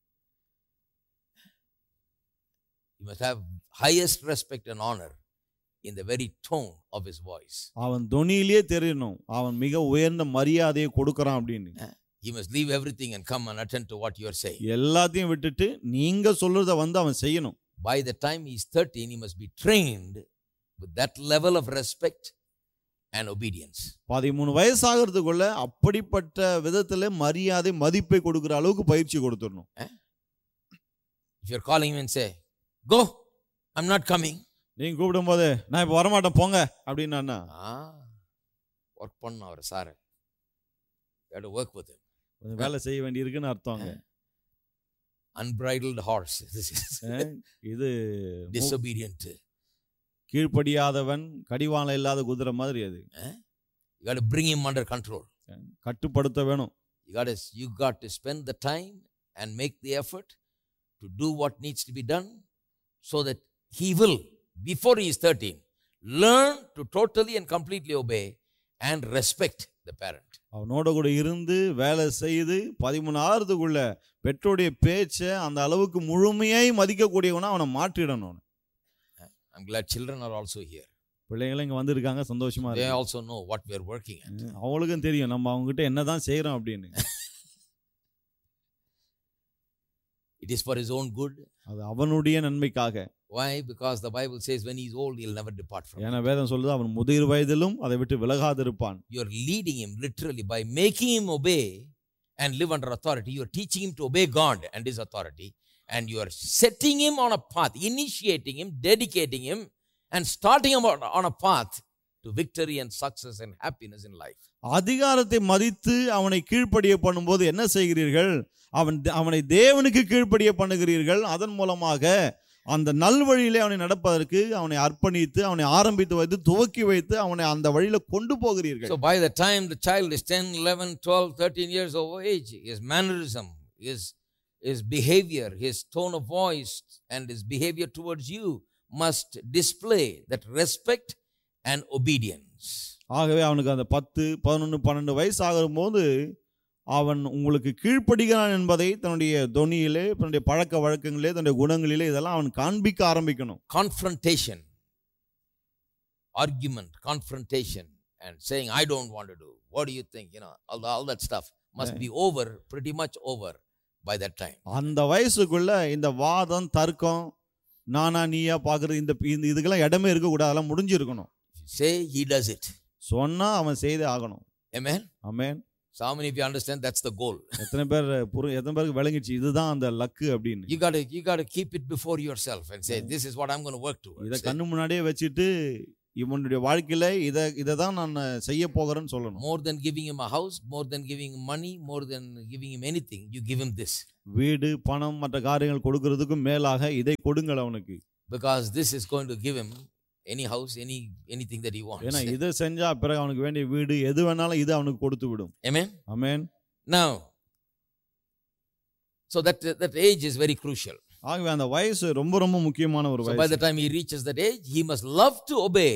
You must have highest respect and honor in the very tone of his voice. அவன் தொனியிலே தெரியணும் அவன் மிக உயர்ந்த மரியாதையை கொடுக்கறான் அப்படின்னு. He must leave everything and come and attend to what you are saying. எல்லாத்தையும் விட்டுட்டு நீங்க சொல்றத வந்து அவன் செய்யணும். By the time he is thirteen, he must be trained with that level of respect and obedience. பதிமூணு வயசாகிறதுக்குள்ள அப்படிப்பட்ட விதத்துல மரியாதை மதிப்பை கொடுக்கிற அளவுக்கு பயிற்சி கொடுத்துடணும். If you are calling him and say, "Go, I'm not coming." நீங்க கூப்பிடும் போது நான் இப்ப வரமாட்டேன் போங்க அப்படின்னா ஒர்க் பண்ண அவர் சார் ஒர்க் வித் வேலை செய்ய வேண்டி இருக்குன்னு அர்த்தம். அன்பிரைடல்ட் ஹார்ஸ், இது டிசோபீடியன்ட், கீழ்ப்படியாதவன் கடிவாளம் இல்லாத குதிரை மாதிரி. அது you got to bring him under control. கட்டுப்படுத்த வேணும். you got to you got to spend the time and make the effort to do what needs to be done so that he will, before he is thirteen, learn to totally and completely obey and respect the parent. அவனோட கூட இருந்து வேலை செய்து பதிமூணு ஆறுதுக்குள்ள பெற்றோருடைய பேச்சை அந்த அளவுக்கு முழுமையாய் மதிக்கக்கூடியவனா அவனை மாற்றிடணும். I'm glad children are also here. பிள்ளைங்களும் இங்க வந்திருக்காங்க, சந்தோஷமா இருக்கு. They also know what we are working at. அவங்களுக்கும் தெரியும் நம்ம அவங்க கிட்ட என்னதான் செய்யறோம் அப்படின்னு. It is for his own good. அது அவனுடைய நன்மைக்காக. Why? Because the Bible says when he is old, he'll never depart from it. ஏன்னா வேதம் சொல்லுது அவன் முதிர் வயதிலும் அதை விட்டு விலகாதிருப்பான். You are leading him literally by making him obey and live under authority. You are teaching him to obey God and his authority, and you are setting him on a path, initiating him, dedicating him, and starting him on a path to victory and success and happiness in life. அதிகாரத்தை மதித்து அவனை கீழ்ப்படிய பண்ணும்போது என்ன செய்கிறீர்கள்? அவன் அவனை தேவனுக்கு கீழ்ப்படிய பண்ணுகிறீர்கள். அதன் மூலமாக அந்த நல்வழியிலே அவனை நடப்பதற்கு அவனை அர்ப்பணித்து அவனை ஆரம்பித்து வைத்து துவக்கி வைத்து அவனை அந்த வழியில கொண்டு போகிறீர்கள். So by the time the child is ten, eleven, twelve, thirteen years of age, his mannerism, his his behavior, his tone of voice and his behavior towards you must display that respect and obedience. ஆகவே அவனுக்கு அந்த பத்து பதினொன்று பன்னெண்டு வயசு ஆகும் போது அவன் உங்களுக்கு கீழ்ப்படுகிறான் என்பதை தன்னுடைய தொனியிலே, தன்னுடைய பழக்க வழக்கங்களிலே, தன்னுடைய குணங்களிலே இதெல்லாம் அவன் காண்பிக்க ஆரம்பிக்கணும். Confrontation, argument, confrontation and saying I don't want to do, what do you think, you know, all, all that stuff must be over, pretty much over by that time. அந்த வயசுக்குள்ள இந்த வாதம் தர்க்கம் நானா நீயா பாக்குறது இந்த இதுக்கெல்லாம் இடமே இருக்க கூடாது, அதெல்லாம் முடிஞ்சிருக்கணும். Say he does it. சொன்னா அவன் செய்தே ஆகணும். Amen. Amen. So how many of you understand that's the goal? எத்தனை பேர் புரி எத்தனை பேருக்கு விளங்கிச்சு இதுதான் அந்த லக்கு அப்படின்னு. You got to you got to keep it before yourself and say this is what I'm going to work towards. இத கண்ணு முன்னாடியே வச்சிட்டு இவனுடைய வாழ்க்கையில இத இத தான் நான் செய்ய போகிறேன்னு சொல்லணும். More than giving him a house, more than giving him money, more than giving him anything, you give him this. வீடு, பணம், மற்ற காரியங்கள் கொடுக்கிறதுக்கு மேலாக இதை கொடுங்கள் அவனுக்கு. Because this is going to give him any house, any anything that he wants. ஏனா இத செஞ்சா பிறகு அவனுக்கு வேண்டிய வீடு எது வேணாலும் இது அவனுக்கு கொடுத்து விடும். Amen. Amen. Now, so that that age is very crucial. ஆகவே அந்த வயசு ரொம்ப ரொம்ப முக்கியமான ஒரு வயசு. So by the time he reaches that age, he must love to obey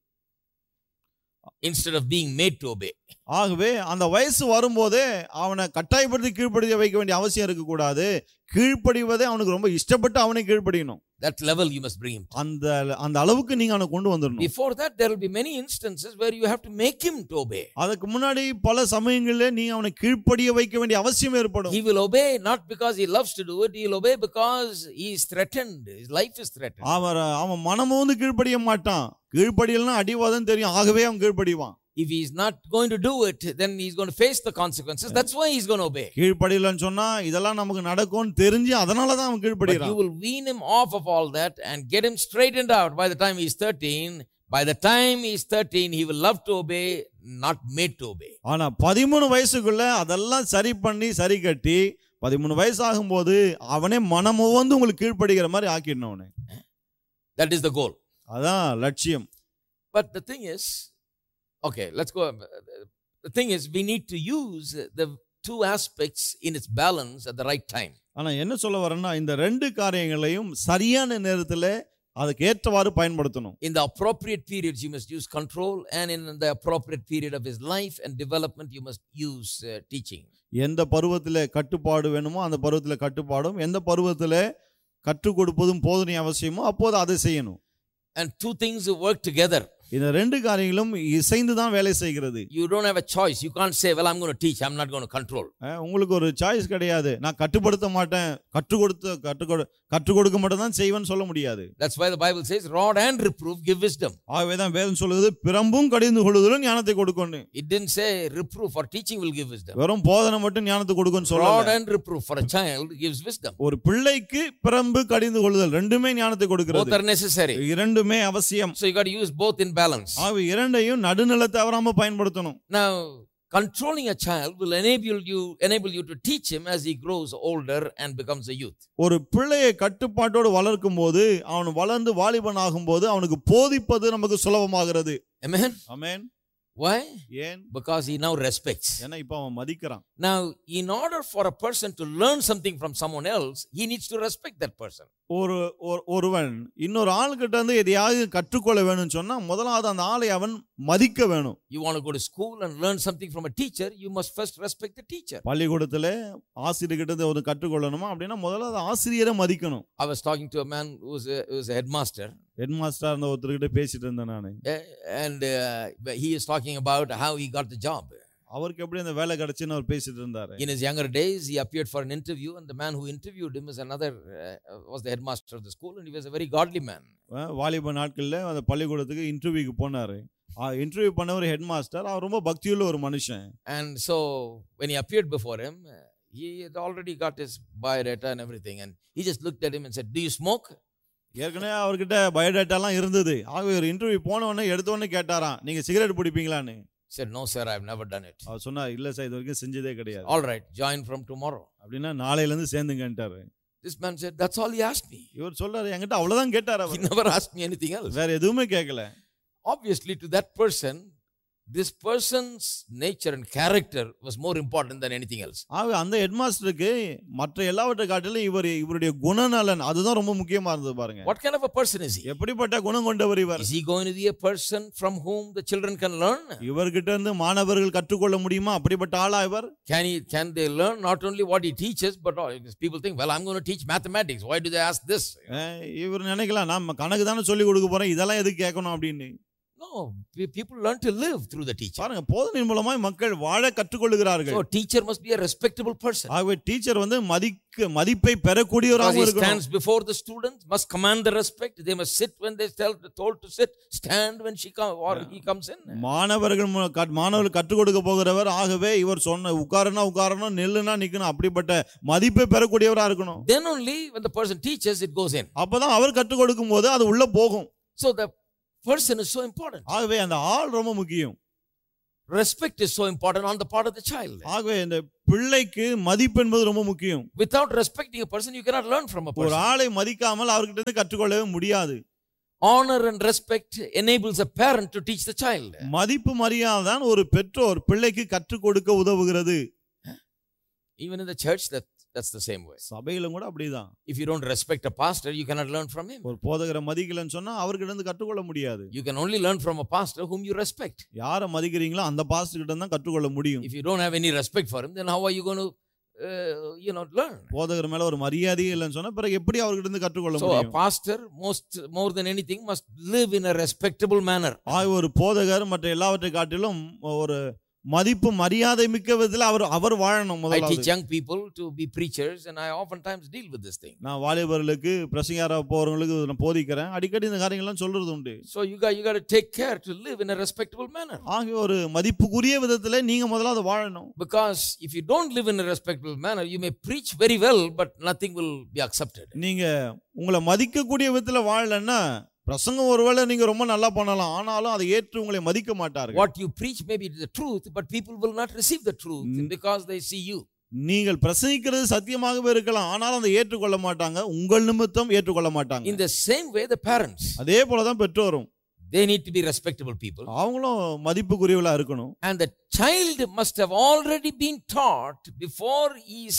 instead of being made to obey. ஆகவே அந்த வயசு வரும்போதே அவனை கட்டாயப்படுத்தி கீழ்ப்படிய வைக்க வேண்டிய அவசியம் இருக்க கூடாது. கீழ்ப்படிவதே அவனுக்கு ரொம்ப இஷ்டப்பட்டு அவனை கீழ்ப்படியணும். That level you must bring him to. அந்த அந்த அளவுக்கு நீங்க அவனை கொண்டு வந்துடணும். Before that there will be many instances where you have to make him to obey. அதுக்கு முன்னாடி பல சமயங்களிலே நீ அவனை கீழ்ப்படிய வைக்க வேண்டிய அவசியம் ஏற்படும். He will obey not because he loves to do it, he will obey because he is threatened, his life is threatened. அவன் அவன் மனமோ வந்து கீழ்ப்படிய மாட்டான். கீழ்ப்படியலனா அடிவாதம் தெரியும். ஆகவே அவன் கீழ்ப்படிவான். If he is not going to do it, then he is going to face the consequences. That's why he is going to obey. கீழ்ப்படியலன்னு சொன்னா இதெல்லாம் நமக்கு நடக்கும்னு தெரிஞ்சு அதனால தான் அவன் கீழ்ப்படிறான். But you will wean him off of all that and get him straightened out by the time he is thirteen. By the time he is thirteen, he will love to obey, not made to obey. ஆனா பதிமூணு வயசுக்குள்ள அதெல்லாம் சரி பண்ணி சரி கட்டி பதிமூணு வயசு ஆகும்போது அவனே மனமோ வந்து உங்களுக்கு கீழ்ப்படிக்கிற மாதிரி ஆக்கிடணும் அவனை. That is the goal. அதான் லட்சியம். But the thing is, okay, let's go. The thing is, we need to use the two aspects in its balance at the right time. ஆனா என்ன சொல்ல வரேன்னா இந்த ரெண்டு காரியங்களையும் சரியான நேரத்துல அதுக்கு ஏற்றவாறு பயன்படுத்தணும். In the appropriate periods you must use control, and in the appropriate period of his life and development you must use uh, teaching. எந்த பருவத்திலே கட்டுப்பாடு வேணுமோ அந்த பருவத்திலே கட்டுப்பாடும், எந்த பருவத்திலே கற்றுக் கொடுப்பதும் போதனை அவசியமோ அப்போது அதை செய்யணும். And two things work together. இந்த ரெண்டு காரியங்களும் இசைந்து தான் வேலை செய்கிறது. You don't have a choice. You can't say, well, I'm going to teach, I'm not going to control. உங்களுக்கு ஒரு சாய்ஸ் கிடையாது. நான் கட்டுப்படுத்த மாட்டேன், கற்றுக் கொடுத்து கற்றுக் கற்றுக் கொடுக்க மட்டும் தான் செய்வேன்னு சொல்ல முடியாது. That's why the Bible says rod and reproof give wisdom. ஆகவே தான் வேதம் சொல்லுது பிரம்பும் கடிந்து கொள்ளுதலும் ஞானத்தை கொடுக்கும்னு. It didn't say reproof or teaching will give wisdom. வெறும் போதனை மட்டும் ஞானத்தை கொடுக்கும்னு சொல்லல. Rod and reproof for a child gives wisdom. ஒரு பிள்ளைக்கு பிரம்பு கடிந்து கொள்ளுதல் ரெண்டுமே ஞானத்தை கொடுக்கிறது. Both are necessary. இரண்டுமே அவசியம். So you got to use both in balance. ஆகவே இரண்டையும் நடுநிலை தவறாம பயன்படுத்தணும். Now controlling a child will enable you enable you to teach him as he grows older and becomes a youth. ஒரு பிள்ளையை கட்டுப்பாட்டோடு வளர்க்கும் போது அவன் வளர்ந்து வாலிபன் ஆகும்போது அவனுக்கு போதிப்பது நமக்கு சுலபமாகிறது. Amen. Amen. Why? ஏன்? Because he now respects. ஏன்னா இப்போ அவன் மதிக்கிறான். Now in order for a person to learn something from someone else, he needs to respect that person. ஒரு ஒருவன் இன்னொரு ஆள் கிட்ட இருந்து எதையாவது கற்றுக்கொள்ள வேணும்னு சொன்னா முதலாவது அந்த ஆளை அவன் மதிக்க வேணும். You want to go to school and learn something from a teacher, you must first respect the teacher. பள்ளிக்கூடத்துல ஆசிரியர் கிட்ட இருந்து ஒரு கற்றுக்கொள்ளணுமா அப்படின்னா முதல்ல ஆசிரியரை மதிக்கணும். I was talking to a man who was a, who was a headmaster. Head master அந்த ஒருத்தர்கிட்ட பேசிட்டு இருந்தேன் நானு. And uh, he is talking about how he got the job. அவருக்கு எப்படி அந்த வேலை கிடைச்சுன்னு அவர் பேசிட்டு இருந்தாரு. In his younger days he appeared for an interview, and the man who interviewed him is another uh, was the headmaster of the school, and he was a very godly man. வாலிப நாட்கள்ல அந்த பள்ளிக்கூடத்துக்கு இன்டர்வியூக்கு போனாரு. இன்டர்வியூ பண்ண ஒரு ஹெட் மாஸ்டர், அவர் ரொம்ப பக்தியுள்ள ஒரு மனுஷன். And so when he appeared before him, he had already got his biodata and everything, and he just looked at him and said, "Do you smoke?" ஏற்கனவே அவர்கிட்ட பயோடேட்டாலாம் இருந்தது. ஆகவே ஒரு இன்டர்வியூ போன உடனே எடுத்த உடனே கேட்டாராம், நீங்க cigarette பிடிப்பீங்களான்னு. Said, "No sir, I've never done it." அவர் சொன்னார், இல்ல சார் இது வரைக்கும் செஞ்சதே கிடையாது. All right, join from tomorrow. அப்படின்னா நாளையில இருந்து சேர்ந்துங்கன்றாரு. This man said, "That's all he asked me." இவர் சொல்றாரு, என்கிட்ட அவ்வளவுதான் கேட்டாரு. He never asked me anything else. வேற எதுவுமே கேட்கல. Obviously to that person, this person's nature and character was more important than anything else. ஆக அந்த ஹெட் மாஸ்டருக்கு மற்ற எல்லாவற்றை காட்டிலும் இவர் இவருடைய குணநலன் அதுதான் ரொம்ப முக்கியமா இருந்தது பாருங்க. What kind of a person is he? எப்படிப்பட்ட குணம் கொண்டவர் இவர்? Is he going to be a person from whom the children can learn? இவர்கிட்ட இருந்து மாணவர்கள் கற்றுக்கொள்ள முடியுமா? அப்படிப்பட்ட ஆளா இவர்? Can he can they learn not only what he teaches, but people think, well, I'm going to teach mathematics. Why do they ask this? இவர் நினைக்கலாம், நான் கணக்கு தானே சொல்லி கொடுக்க போறேன், இதெல்லாம் எதுக்கு கேட்கணும் அப்படின்னு. No, pe- people learn to live through the teacher. பாருங்க, போதனையின் மூலமாய் மக்கள் வாழ கற்றுக்கொள்கிறார்கள். So teacher must be a respectable person. ஆகவே டீச்சர் வந்து மதிக்க மதிப்பை பெறக்கூடியவராக Because he இருக்கணும். stands before the students, must command the respect. They must sit when they tell told to sit, stand when she come or he comes in. மாணவர்கள் மு- கற்- மாணவர்கள் கற்றுக் கொடுக்க போகிறவர். ஆகவே இவர் சொன்ன உட்காரனா உட்காரணும், நில்லுனா நிக்கணும், அப்படிப்பட்ட மதிப்பை பெறக்கூடியவரா இருக்கணும். Then only when the person teaches, it goes in. அப்பதான் அவர் கற்றுக் கொடுக்கும் போது அது உள்ள போகும். So the person is so important. ஆகவே அந்த ஆள் ரொம்ப முக்கியம். Respect is so important on the part of the child. ஆகவே இந்த பிள்ளைக்கு மதிப்பு என்பது ரொம்ப முக்கியம். Without respecting a person, you cannot learn from a ஒரு person. ஆளை மதிக்காமல் அவர்கிட்ட இருந்து கற்றுக்கொள்ளவே முடியாது. Honor and respect enables a parent to teach the child. மதிப்பு மரியாதை தான் ஒரு பெற்றோர் பிள்ளைக்கு கற்றுக் கொடுக்க உதவுகிறது. Even in the church, that that's the same way. சபையிலும் கூட அப்படிதான். If you don't respect a pastor, you cannot learn from him. ஒரு போதகரை மதிக்கலன்னு சொன்னா அவர்கிட்ட இருந்து கற்றுக்கொள்ள முடியாது. You can only learn from a pastor whom you respect. யாரை மதிக்கிறீங்களோ அந்த பாஸ்டர் கிட்ட தான் கற்றுக்கொள்ள முடியும். If you don't have any respect for him, then how are you going to uh, you know learn? போதகர் மேல ஒரு மரியாதையே இல்லைன்னு சொன்னா பிறகு எப்படி அவர்கிட்ட இருந்து கற்றுக்கொள்ள So a முடியும்? pastor, most more than anything, must live in a respectable manner. ஆக ஒரு போதகர் மற்ற எல்லாவற்றை காட்டிலும் ஒரு மதிப்பு மரியாதை மிக்க விதத்தில் அவர் அவர் வாழணும். I teach முதலாவது young people to be preachers, and I oftentimes deal with this thing. நான் வாலிபர்களுக்கு பிரசங்கியாரா போறவங்களுக்கு நான் போதிக்கிறேன். அடிக்கடி இந்த காரியங்கள்லாம் சொல்றது உண்டு. So you got you got to take care to live in a respectable manner. ஆக ஒரு மதிப்புக்குரிய விதத்துல நீங்க முதலாவது வாழணும். Because if you don't live in a respectable manner, you may preach very well, but nothing will be accepted. நீங்க உங்களை மதிக்கக்கூடிய விதத்துல வாழலன்னா பிரசங்கம் ஒருவேளை நீங்க ரொம்ப நல்லா பண்ணலாம், ஆனாலும் அதை ஏற்று உங்களை மதிக்க மாட்டார்கள். What you preach may be the truth, but people will not receive the truth because they see you. நீங்கள் பிரசங்கிக்கிறது சத்தியமாகவே இருக்கலாம், ஆனாலும் அதை ஏற்றுக்கொள்ள மாட்டாங்க, உங்கள் நிமித்தம் ஏற்றுக்கொள்ள மாட்டாங்க. In the same way, the parents, அதே போலதான் பெற்றோரும், they need to be respectable people. அவங்களும் மதிப்புக்குரியவளா இருக்கணும். And the child must have already been taught before he is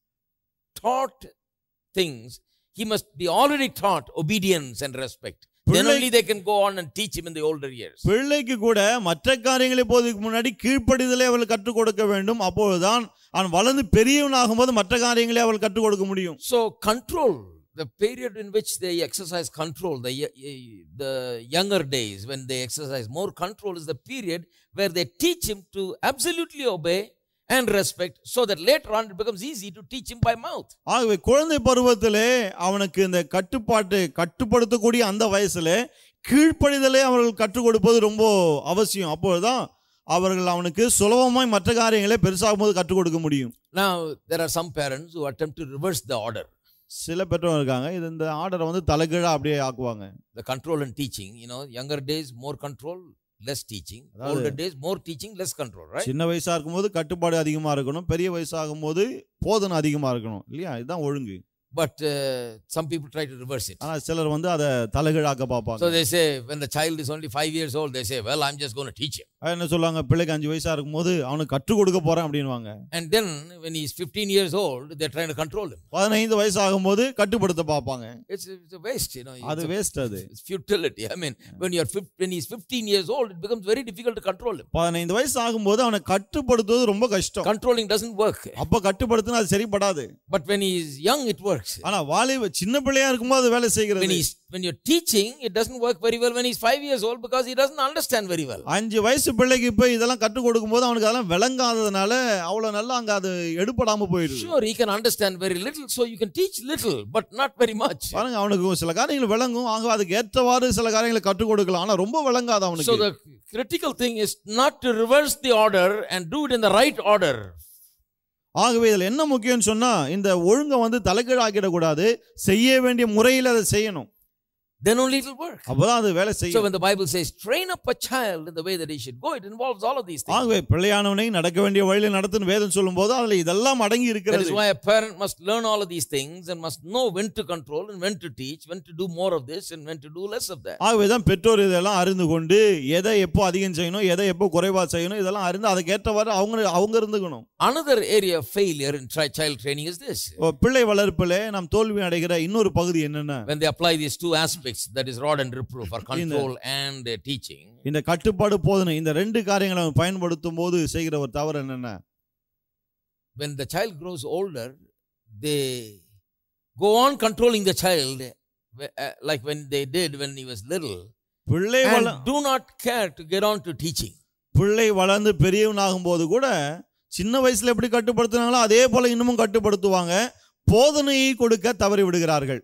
taught things. He must be already taught obedience and respect. Then only they can go on and teach him in the older years. பிள்ளைக்கு கூட மற்ற காரியங்களை போதுக்கு முன்னாடி கீழ்ப்படிதலை அவள் கற்றுக் கொடுக்க வேண்டும். அப்பொழுதுதான் அவன் வளர்ந்து பெரியவனாகும் போது மற்ற காரியங்களை அவள் கற்றுக் கொடுக்க முடியும். So control, the period in which they exercise control, the the younger days when they exercise more control, is the period where they teach him to absolutely obey and respect, so that later on it becomes easy to teach him by mouth. ஆகவே குழந்தை பருவத்திலே அவனுக்கு இந்த கட்டுப்பாட்டு கட்டுப்படுத்தக்கூடிய அந்த வயசுல கீழ்ப்படிதலை அவர்கள் கற்றுக் கொடுப்பது ரொம்ப அவசியம். அப்பொழுதுதான் அவர்கள் அவனுக்கு சுலபமாய் மற்ற காரியங்களை பெருசாகும் போது கற்றுக் கொடுக்க முடியும். Now there are some parents who attempt to reverse the order. சில பெற்றோர் இருக்காங்க, இது இந்த ஆர்டரை வந்து தலைகீழா அப்படியே ஆக்குவாங்க. The control and teaching, you know, younger days more control, less teaching. Older days more teaching, less control, right? சின்ன வயசா இருக்கும்போது கட்டுப்பாடு அதிகமா இருக்கணும், பெரிய வயசாகும் போது போதனை அதிகமா இருக்கணும், இல்லையா? இதுதான் ஒழுங்கு. But uh, some people try to reverse it. ஆனா சிலர் வந்து அதை தலைகீழாக்க பார்ப்பாங்க. So they say when the child is only five years old, they say, well, I'm just going to teach him. என்ன சொல்லுவாங்க, பிள்ளைக்கு அஞ்சு வயசா இருக்கும்போது அவனுக்கு கற்றுக் கொடுக்க போறேன் அப்படின்வாங்க. And then when he's fifteen years old, they're trying to control him. பதினைந்து வயசு ஆகும்போது கட்டுப்படுத்த பார்ப்பாங்க. It's, it's a waste, you know. அது வேஸ்ட். அது It's futility. I mean, when you're when he's fifteen years old, it becomes very difficult to control him. பதினைந்து வயசு ஆகும்போது அவனை கட்டுப்படுத்துவது ரொம்ப கஷ்டம். Controlling doesn't work. அப்ப கட்டுப்படுத்தினா அது சரிப்படாது. But when he's young, it works. ஆனா வாலிப சின்ன பிள்ளையா இருக்கும்போது வேலை செய்கிறது. When he's when you're teaching, it doesn't work very well when he's five years old because he doesn't understand very well. அஞ்சு வயசு பிள்ளைக்கு இப்ப இதெல்லாம் கற்றுக் கொடுக்கும்போது அவனுக்கு அதெல்லாம் விளங்காததுனால அவ்வளவு நல்லா அங்க அது எடுபடாம போயிடுது. Sure, he can understand very little, so you can teach little, but not very much. பாருங்க, அவனுக்கு சில காரியங்கள் விளங்கும், ஆக அதுக்கு ஏற்றவாறு சில காரியங்களை கற்றுக் கொடுக்கலாம், ஆனா ரொம்ப விளங்காத அவனுக்கு. So the critical thing is not to reverse the order and do it in the right order. ஆகவே இதில் என்ன முக்கியம்னு சொன்னா, இந்த ஒழுங்கை வந்து தலைகீழாக்கிடக்கூடாது, செய்ய வேண்டிய முறையில் அதை செய்யணும். Then only it will work. அப்பதான் அது வேலை செய்யும். So when the Bible says train up a child in the way that he should go, it involves all of these things. ஆகவே பிள்ளையானவனை நடக்க வேண்டிய வழியில் நடத்துன்னு வேதம் சொல்லும்போது அதுல இதெல்லாம் அடங்கி இருக்கிறது. That is why a parent must learn all of these things and must know when to control and when to teach, when to do more of this and when to do less of that. ஆகவே தான் பெற்றோர் இதெல்லாம் அறிந்து கொண்டு எதை எப்போ அதிகம் செய்யணும், எதை எப்போ குறைவா செய்யணும், இதெல்லாம் அறிந்து அதுக்கு ஏற்றவாறு அவங்க அவங்க இருந்துக்கணும். Another area of failure in child training is this. பிள்ளை வளர்ப்பிலே நாம் தோல்வி அடைகிற இன்னொரு பகுதி என்னன்னா, when they apply these two aspects, that is rod and reproof, or control and uh, teaching. இந்த கட்டுப்பாடு போதனை இந்த ரெண்டு காரியங்களை பயன்படுத்தும் போது செய்கிற ஒரு தவறு என்னன்னா, when the child grows older, they go on controlling the child uh, like when they did when he was little, பிள்ளை and வள do not care to get on to teaching. பிள்ளை வளர்ந்து பெரியவனாகும் போது கூட சின்ன வயசுல எப்படி கட்டுப்படுத்தினாங்களோ அதே போல இன்னமும் கட்டுப்படுத்துவாங்க. போதனையை கொடுக்க தவறி விடுகிறார்கள்.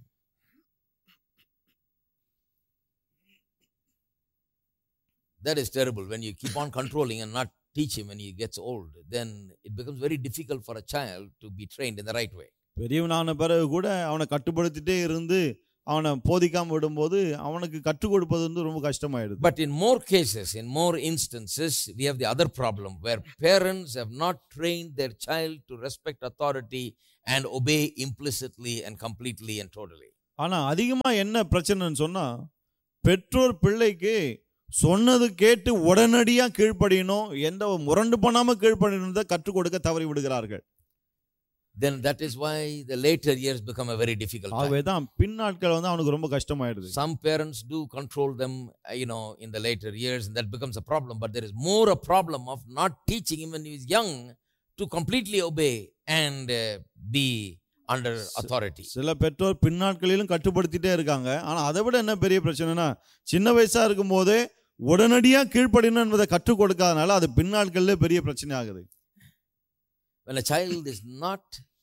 That is terrible. When you keep on controlling and not teach him when he gets old, then it becomes very difficult for a child to be trained in the right way. பெரியவனான பிறகு கூட அவனை கட்டுப்படுத்திட்டே இருந்து அவனை போதிக்காம விடும்போது அவனுக்கு கற்றுக் கொடுப்பது வந்து ரொம்ப கஷ்டமாயிடுது. But in more cases, in more instances, we have the other problem where parents have not trained their child to respect authority and obey implicitly and completely and totally. ஆனா அதிகமா என்ன பிரச்சனைன்னு சொன்னா, பெற்றோர் பிள்ளைக்கு சொன்னது கேட்டு உடனடியா கீழ்ப்படியணும், எந்த முரண்டு பண்ணாம கீழ்ப்படியணும் கற்றுக் கொடுக்க தவறி விடுகிறார்கள். Then that is why the later years become a very difficult time. ஆவேதான் பின்னாட்கள் வந்து அவனுக்கு ரொம்ப கஷ்டமாயிடுது. Some parents do control them, you know, in the later years, and that becomes a problem. But there is more a problem of not teaching him when he is young to completely obey and uh, be under authority. சில பெற்றோர் பின்னாட்களிலும் கட்டுப்படுத்திட்டே இருக்காங்க. ஆனா அதை விட என்ன பெரிய பிரச்சனைனா, சின்ன வயசா இருக்கும் போதே உடனடியா கீழ்ப்படியணும் என்பதை கற்றுக் கொடுக்காதனால அது பின்னாட்களிலே பெரிய பிரச்சனை ஆகுது. When a child is not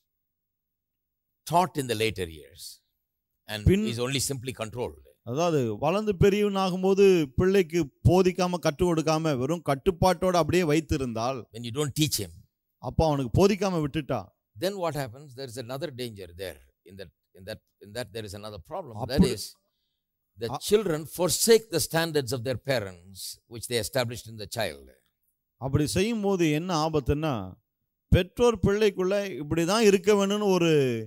taught in the later years and Pin- is only simply controlled. அதாவது வளர்ந்து பெரியவனாகும் போது பிள்ளைக்கு போதிக்காம கற்றுக் கொடுக்காம வெறும் கட்டுப்பாட்டோட அப்படியே வைத்திருந்தால், when you don't teach him, அப்பா அவனுக்கு போதிக்காம விட்டுட்டா, then what happens? There is another danger there. In that, in that, in that, there is another problem. Appu- That is, the A- children forsake the standards of their parents, which they established in the child. அப்படி செய்யும் போது என்ன ஆபத்துன்னா, பெற்றோர் பிள்ளைக்குள்ள இப்படிதான் இருக்க வேணும்னு ஒரு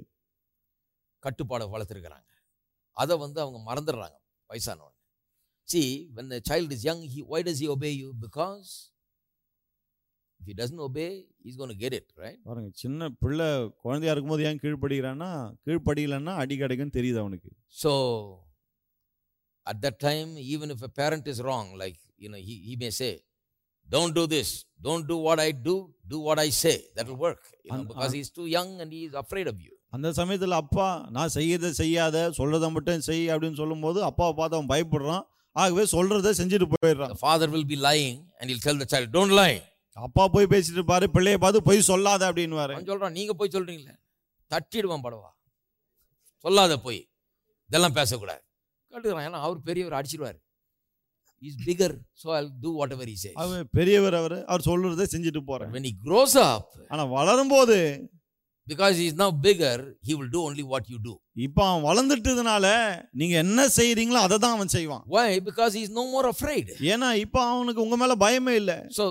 கட்டுப்பாடை வளர்த்துருக்கிறாங்க. அதை வந்து அவங்க மறந்துடுறாங்க வயசானவங்க. See, when the child is young, he, why does he obey you? Because if he doesn't obey, he's going to get it, right? பாருங்க, சின்ன பிள்ளை குழந்தையா இருக்கும்போது ஏன் கீழ்ப்படிகிறான்னா, கீழ்ப்படியலன்னா அடி கிடைக்கும் தெரியுது அவனுக்கு. So at that time, even if a parent is wrong, like, you know, he, he may say, don't do this, don't do what I do, do what I say. That will work, you know, And- because and- he's too young and he is afraid of you. அந்த சமயத்தில் அப்பா நான் செய்யறதை செய்யாத, சொல்றதை மட்டும் செய் அப்படின்னு சொல்லும்போது அப்பாவை பார்த்து அவன் பயப்படுறான். ஆகவே சொல்றதை செஞ்சுட்டு போயிடுறான். The father will be lying and he'll tell the child, don't lie. அப்பா போய் பேசிட்டு இருப்பாரு, பிள்ளையை பார்த்து போய் சொல்லாத அப்படின்னு. அவன் சொல்றான், நீங்க போய் சொல்றீங்களே, தட்டிடுவான் படவா, சொல்லாத போய், இதெல்லாம் பேசக்கூடாது கேட்டுக்கிறான். ஏன்னா அவர் பெரியவர் அடிச்சிடுவார். He's bigger, so I'll do whatever he says. அவன் பெரியவர், அவர் அவர் சொல்றதை செஞ்சுட்டு போறேன். When he grows up, ஆனா வளரும் போது, because he is now bigger, he will do only what you do. இப்ப அவன் வளர்ந்துட்டதுனால நீங்க என்ன செய்றீங்களோ அதை தான் அவன் செய்வான். Why? Because he is no more afraid. ஏன்னா இப்ப அவனுக்கு உங்க மேல பயமே இல்லை. So,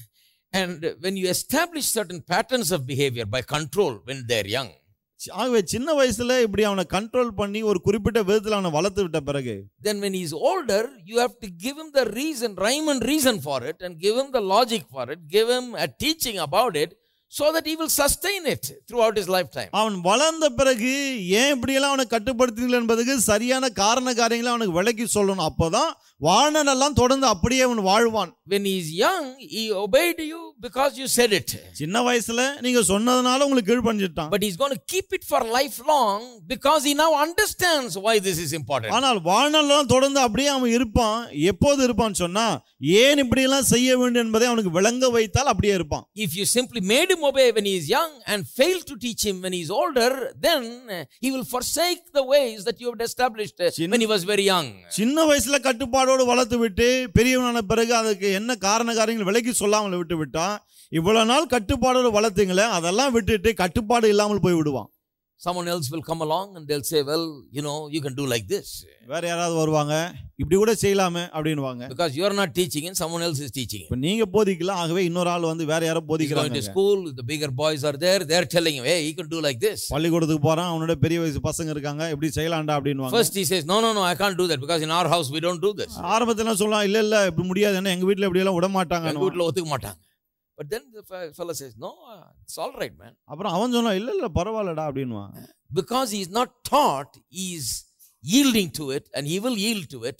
and when you establish certain patterns of behavior by control when they're young, ஆகவே சின்ன வயசுல இப்படி அவனை கண்ட்ரோல் பண்ணி ஒரு குறிப்பிட்ட விதத்துல அவனை வளர்த்து விட்ட பிறகு, then when he's older, you have to give him the reason, rhyme and reason for it, and give him the logic for it, give him a teaching about it, so that he will sustain it throughout his lifetime. அவன் வளர்ந்த பிறகு ஏன் இப்படியெல்லாம் அவனை கட்டுப்படுத்துங்கள் என்பதுக்கு சரியான காரண காரியங்களை அவனுக்கு விளக்கி சொல்லணும். அப்பதான் வாழ்நாளெல்லாம் தொடர்ந்து அப்படியே அவன் வாழ்வான். When he is young, he obeyed you because you said it. சின்ன வயசுல நீங்க சொன்னதுனால உங்களுக்கு கீழ்ப்படிஞ்சிட்டான். But he's going to keep it for lifelong because he now understands why this is important. ஆனால் வாழ்நாளெல்லாம் தொடர்ந்து அப்படியே அவன் இருப்பான். எப்போது இருப்பான்னு சொன்னா, ஏன் இப்படியெல்லாம் செய்ய வேண்டும் என்பதை அவனுக்கு விளங்க வைத்தால் அப்படியே இருப்பான். If you simply made him obey when he is young and fail to teach him when he is older, then he will forsake the ways that you have established when he was very young. சின்ன வயசுல கட்டுப்பாடோடு வளர்த்து விட்டு பெரியவனான பிறகு அதுக்கு என்ன காரண காரியங்கள் விலக்கி சொல்லாமல் விட்டு விட்டா, இவ்வளவு நாள் கட்டுப்பாடோடு வளர்த்தீங்களே அதெல்லாம் விட்டுட்டு கட்டுப்பாடு இல்லாமல் போய் விடுவான். Someone else will come along and they'll say, well, you know, you can do like this. வேற யாராவது வருவாங்க, இப்படி கூட செய்யலாமே அப்படின்னுவாங்க. Because you are not teaching and someone else is teaching. இப்ப நீங்க போதிக்கல, ஆகவே இன்னொரு ஆள் வந்து வேற யாரோ He's going போதிக்கிறாங்க. to school, the bigger boys are there, they're telling him, hey, you can do like this. பள்ளிக்கூடத்துக்கு போறான், அவனோட பெரிய வயசு பசங்க இருக்காங்க, இப்படி செய்யலாம்டா அப்படின்னுவாங்க. First he says, no, no, no, I can't do that because in our house we don't do this. ஆரம்பத்துல சொல்லலாம், இல்ல இல்ல இப்படி முடியாது, ஏன்னா எங்க வீட்டுல இப்படி எல்லாம் விட மாட்டாங்க. எங்க வீட்டுல ஒத்துக்க மாட்டாங்க. But then the fellow says, no, it's all right, man. அப்புறம் அவன் சொன்னா, இல்ல இல்ல பரவாயில்லடா அப்படின்னுவான். Because he is not taught, he is yielding to it and he will yield to it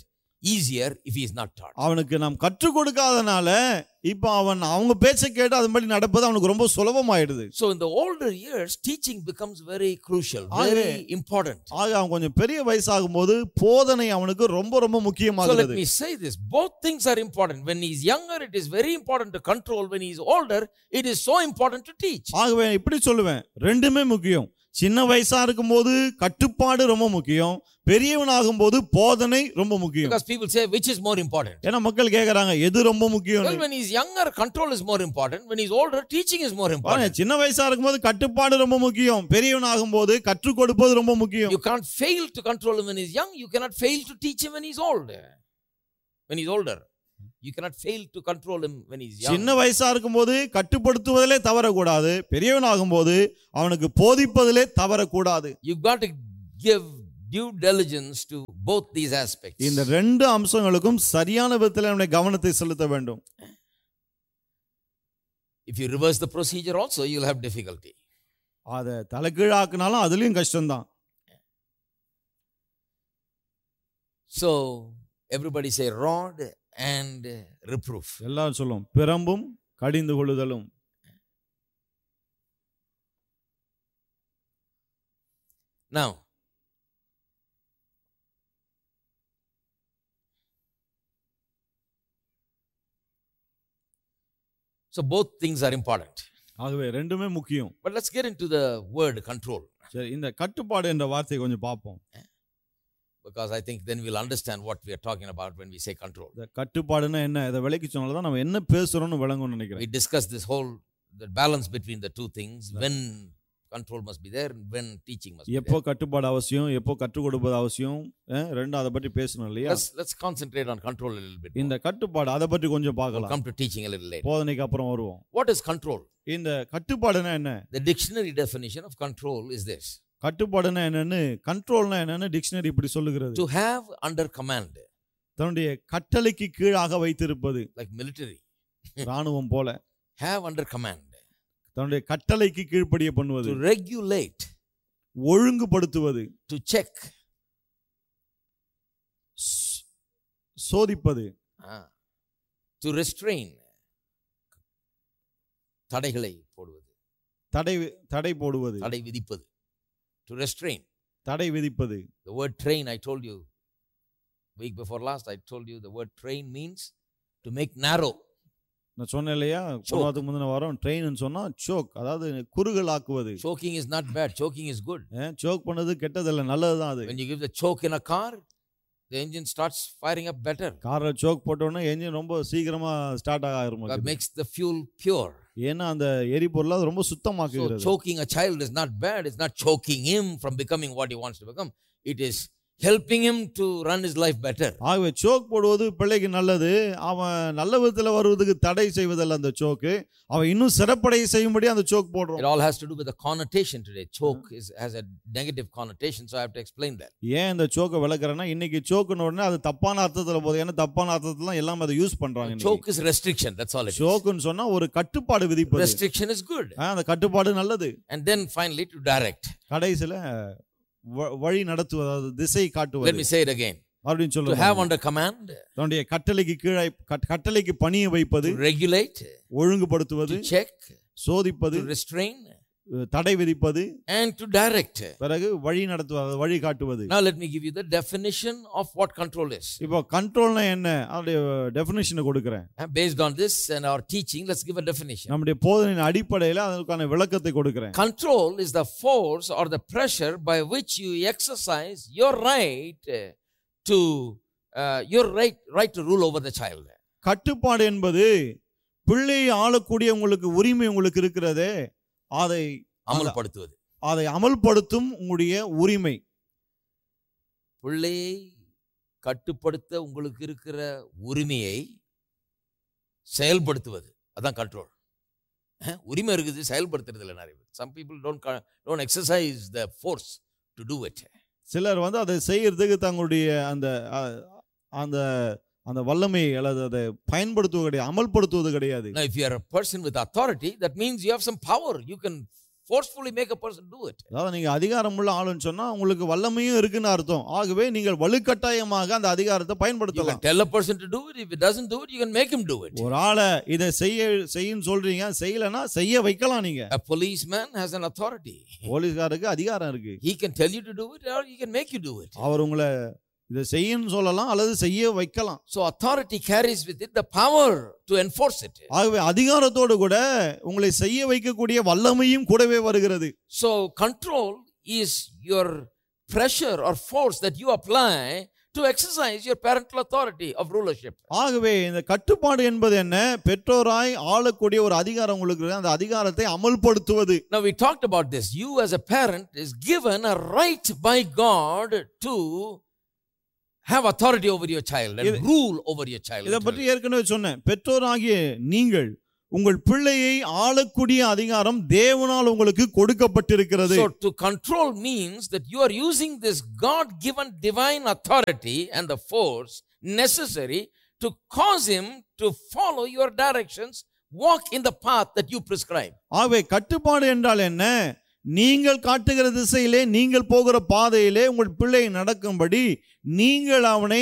easier if he is not taught. அவனுக்கு நாம் கற்றுக் கொடுக்காதனால இப்போ அவன் அவங்க பேச்சை கேட்டு அதன்படி நடப்பது அவனுக்கு ரொம்ப சுலபமாயிடுது. So in the older years teaching becomes very crucial, very important. ஆக அவன் கொஞ்சம் பெரிய வயசாகும்போது போதனை அவனுக்கு ரொம்ப ரொம்ப முக்கியமாகிறது. So let me say this, both things are important. When he is younger it is very important to control, when he is older it is so important to teach. ஆகவே இப்படி சொல்லுவேன், ரெண்டுமே முக்கியம். சின்ன வயசா இருக்கும்போது கட்டுப்பாடு ரொம்ப முக்கியம், பெரியவனாகும் போது போதனை ரொம்ப முக்கியம். Because people say which is more important? ஏன்னா மக்கள் கேக்குறாங்க எது ரொம்ப முக்கியம்? Well, when he is younger control is more important, when he is older teaching is more important. சின்ன வயசா இருக்கும்போது கட்டுப்பாடு ரொம்ப முக்கியம், பெரியவனாகும் போது கற்றுக் கொடுப்பது ரொம்ப முக்கியம். You can't fail to control him when he is young, you cannot fail to teach him when he is old. When he is older you cannot fail to control him when he is young. சின்ன வயசா இருக்கும்போது கட்டுப்படுத்துவதிலே தவறக்கூடாது, பெரியவனாகும் போது அவனுக்கு போதிப்பதிலே தவறக்கூடாது. You got to give due diligence to both these aspects. இந்த ரெண்டு அம்சங்களுக்கும் சரியான விதத்தில் நம்முடைய கவனத்தை செலுத்த வேண்டும். If you reverse the procedure also you will have difficulty. அத தலைகீழாக்குனாலும் அதுலயும் கஷ்டம்தான். So everybody say rod and reproof. எல்லாரும் சொல்லும் பிரம்பும் கடிந்து கொள்ளுதலும். Now so both things are important. ஆகவே ரெண்டுமே முக்கியம். But let's get into the word control. சரி, இந்த கட்டுப்பாடு என்ற வார்த்தையை கொஞ்சம் பார்ப்போம். Because I think then we'll understand what we are talking about when we say control. இந்த கட்டுப்பாடுனா என்ன, இத விளக்கி சொன்னால தான் நம்ம என்ன பேசுறோம்னு விளங்கும்னு நினைக்கிறேன். We discussed this whole the balance between the two things, when control must be there and when teaching must be எப்போ there. கட்டுப்பாடு அவசியம், எப்போ கற்றுக் கொடுப்பது அவசியம், ரெண்டு அத பத்தி பேசணும் இல்லையா? Let's let's concentrate on control a little bit. இந்த கட்டுப்பாடு அத பத்தி கொஞ்சம் We'll பார்க்கலாம். come to teaching a little later. போதனைக்கு அப்புறம் வருவோம். What is control? இந்த கட்டுப்பாடுனா என்ன? The dictionary definition of control is this: கட்டுப்பாடுனா என்னன்னு, கண்ட்ரோல்னா என்னன்னு டிக்ஷனரி இப்படி சொல்லுகிறது. to have under command, தன்னுடைய கட்டளைக்கு கீழாக வைத்திருப்பது, like military. ராணுவம் போல. Have under command, தன்னுடைய கட்டளைக்கு கீழ்ப்படிய பண்ணுவது. to regulate, ஒழுங்குபடுத்துவது. to check, சோதிப்பது. ah. to restrain, தடைகளை போடுவது, தடை தடை போடுவது, தடை விதிப்பது. To restrain, தடை விதிப்பது. the word train, I told you week before last, I told you the word train means to make narrow. நான் சொன்னேன் இல்லையா, போனதுக்கு முந்தின வாரம் ட்ரெயின் சொன்னா சோக், அதாவது குறுகல் ஆக்குவது. Choking is not bad, choking is good. Choke பண்ணது கெட்டதில்லை, நல்லதுதான் அது. When you give the choke in a car, the engine starts firing up better. கார்ல சோக் போட்டோன்னா என்ஜின் ரொம்ப சீக்கிரமா ஸ்டார்ட் ஆக ஆரம்பிக்கும். That makes the fuel pure. ஏன்னா அந்த எரிபொருள் அது ரொம்ப சுத்தமாக்குகிறது. So choking a child is not bad. It's not choking him from becoming what he wants to become. It is helping him to run his life better. ஆகவே சோக் போடுவது பிள்ளைக்கு நல்லது. அவன் நல்ல விதத்துல வருவதுக்கு தடை செய்வதல்ல அந்த சோக்கு, அவன் இன்னும் சிறப்படைய செய்யும்படி அந்த சோக் போடுறோம். It all has to do with the connotation today. Choke is has a negative connotation, so I have to explain that. ஏன் இந்த சோக்கை விளக்குறேன்னா, இன்னைக்கு சோக்குன உடனே அது தப்பான அர்த்தத்துல போகுது. ஏன்னா தப்பான அர்த்தத்துல தான் எல்லாம் அதை யூஸ் பண்றாங்க. Choke is restriction, that's all it is. சோக்குன்னு சொன்னா ஒரு கட்டுப்பாடு விதிப்பது. Restriction is good. அந்த கட்டுப்பாடு நல்லது. And then finally to direct. கடைசில வழி நடத்துவது, அதாவது திசை காட்டுவது. Let me say it again. அப்படின்னு To சொல்லுங்க. have under command, தன்னுடைய கட்டளைக்கு கீழே கட்டளைக்கு பணிய வைப்பது, to regulate, ஒழுங்குபடுத்துவது, to check, சோதிப்பது, to restrain, தடை விதிப்பது, and to direct. பிறகு வழி நடத்துவது, வழி காட்டுவது. Now let me give you the definition of what control is. இப்போ கண்ட்ரோல்னா என்ன, அதோட டெஃபினிஷனை கொடுக்கிறேன். Based on this and our teaching, let's give a definition. நம்முடைய போதனையின் அடிப்படையில் அதற்கான விளக்கத்தை கொடுக்கிறேன். Control is the force or the pressure by which you exercise your right to uh, your right right to rule over the child. கட்டுப்பாடு என்பது பிள்ளையை ஆளக்கூடிய உங்களுக்கு உரிமை உங்களுக்கு இருக்கிறதே, அதை அமல்படுத்துவது, அதை அமல்படுத்தும் உங்களுடைய உரிமை. பிள்ளையை கட்டுப்படுத்த உங்களுக்கு இருக்கிற உரிமையை செயல்படுத்துவது, அதான் கண்ட்ரோல். உரிமை இருக்குது, செயல்படுத்துறது இல்லை நிறைய பேர். Some people don't don't exercise the force to do it. சிலர் வந்து அதை செய்யறதுக்கு தங்களுடைய அந்த அந்த அந்த வல்லமை அல்லது அதை பயன்படுத்துவது கிடையாது, அமல்படுத்துவது கிடையாது. Now if you are a person with authority, that means you have some power. You can forcefully make a person do it. அதாவது நீங்க அதிகாரம் உள்ள ஆளுன்னு சொன்னா உங்களுக்கு வல்லமையும் இருக்குன்னு அர்த்தம். ஆகவே நீங்கள் வலுக்கட்டாயமாக அந்த அதிகாரத்தை You can பயன்படுத்தலாம். tell a person to do it. If he doesn't do it, you can make him do it. ஒரு ஆளை இதை செய்ய செய்யுன்னு சொல்றீங்க, செய்யலனா செய்ய வைக்கலாம் நீங்க. A policeman has an authority. போலீஸ்காரருக்கு அதிகாரம் இருக்கு. He can tell you to do it or he can make you do it. அவர் உங்களை இதை செய்யன்னு சொல்லலாம் அல்லது செய்ய வைக்கலாம். So authority carries with it the power to enforce it. ஆகவே அதிகாரத்தோடு கூட உங்களை செய்ய வைக்கக்கூடிய வல்லமையும் கூடவே வருகிறது. So control is your pressure or force that you apply to exercise your parental authority of rulership. ஆகவே இந்த கட்டுப்பாடு என்பது என்ன? பெற்றோராய் ஆளக்கூடிய ஒரு அதிகாரம் உங்களுக்கு இருக்கு. அந்த அதிகாரத்தை அமல்படுத்துவது. Now we talked about this. You as a parent is given a right by God to have authority over your child and rule over your child. இத பற்றி ஏற்கனவே சொன்னேன். பெற்றோராகிய நீங்கள் உங்கள் பிள்ளையை ஆளக்கூடிய அதிகாரம் தேவனால் உங்களுக்கு கொடுக்கப்பட்டிருக்கிறது. So to control means that you are using this God given divine authority and the force necessary to cause him to follow your directions, walk in the path that you prescribe. ஆகவே கட்டுப்பாடு என்றால் என்ன? நீங்கள் காட்டுகிற திசையிலே, நீங்கள் போகிற பாதையிலே உங்கள் பிள்ளை நடக்கும்படி நீங்கள் அவனை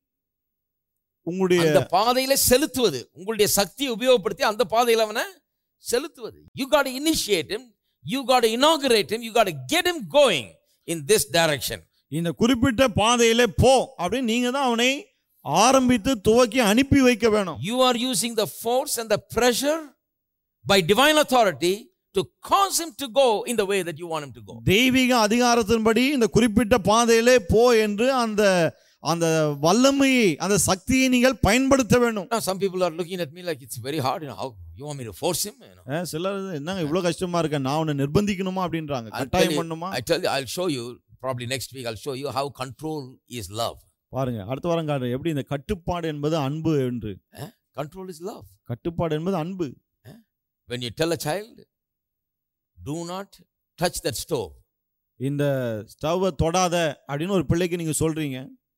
உங்களுடைய அந்த பாதையிலே செலுத்துவது, உங்களுடைய சக்தியை உபயோகப்படுத்தி அந்த பாதையில அவனை செலுத்துவது. You got to initiate him, you got to inaugurate him, you got to get him going in this direction. இந்த குறிப்பிட்ட பாதையிலே போ அப்படி நீங்க தான் அவனை ஆரம்பித்து துவக்கி அனுப்பி வைக்க வேணும். You are using the force and the pressure by divine authority to cause him to go in the way that you want him to go. தெய்வீக அதிகாரத்தின்படி இந்த குறிப்பிட்ட பாதையிலே போ என்று அந்த அந்த வல்லமையை, அந்த சக்தியை நீங்கள் பயன்படுத்த வேண்டும். Now some people are looking at me like it's very hard, you know, how you want me to force him, you know. சிலர் என்னங்க இவ்வளவு கஷ்டமா இருக்கு, நான் அவனை நிர்பந்திக்கணுமா அப்படின்றாங்க. கட்டாயம் பண்ணுமா? I tell you, I'll show you probably next week. I'll show you how control is love. பாருங்க, அடுத்த வாரம் காட்டுறேன் எப்படி இந்த கட்டுப்பாடு என்பது அன்பு என்று. Control is love. கட்டுப்பாடு என்பது அன்பு. When you tell a child, do not touch that stove. இந்த ஸ்டவ்வை தொடாத அப்படின்னு ஒரு பிள்ளைக்கு நீங்க சொல்றீங்க.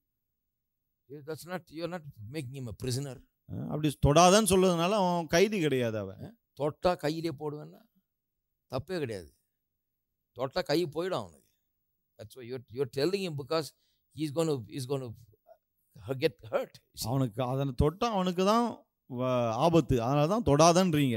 That's not, you're not making him a prisoner. அப்படி தொடாதன்னு சொல்றதுனால அவன் கைதி கிடையாது. அவன் தொட்டா கையிலே போடுவேன்னா தப்பே கிடையாது. தொட்டா கை போயிடும் அவனுக்கு. That's why you're you're telling him because he's going to he's going to get hurt. அவனுக்கு அதனை தொட்டா அவனுக்கு தான் ஆபத்து. அதனால தான் தொடாதன்றீங்க.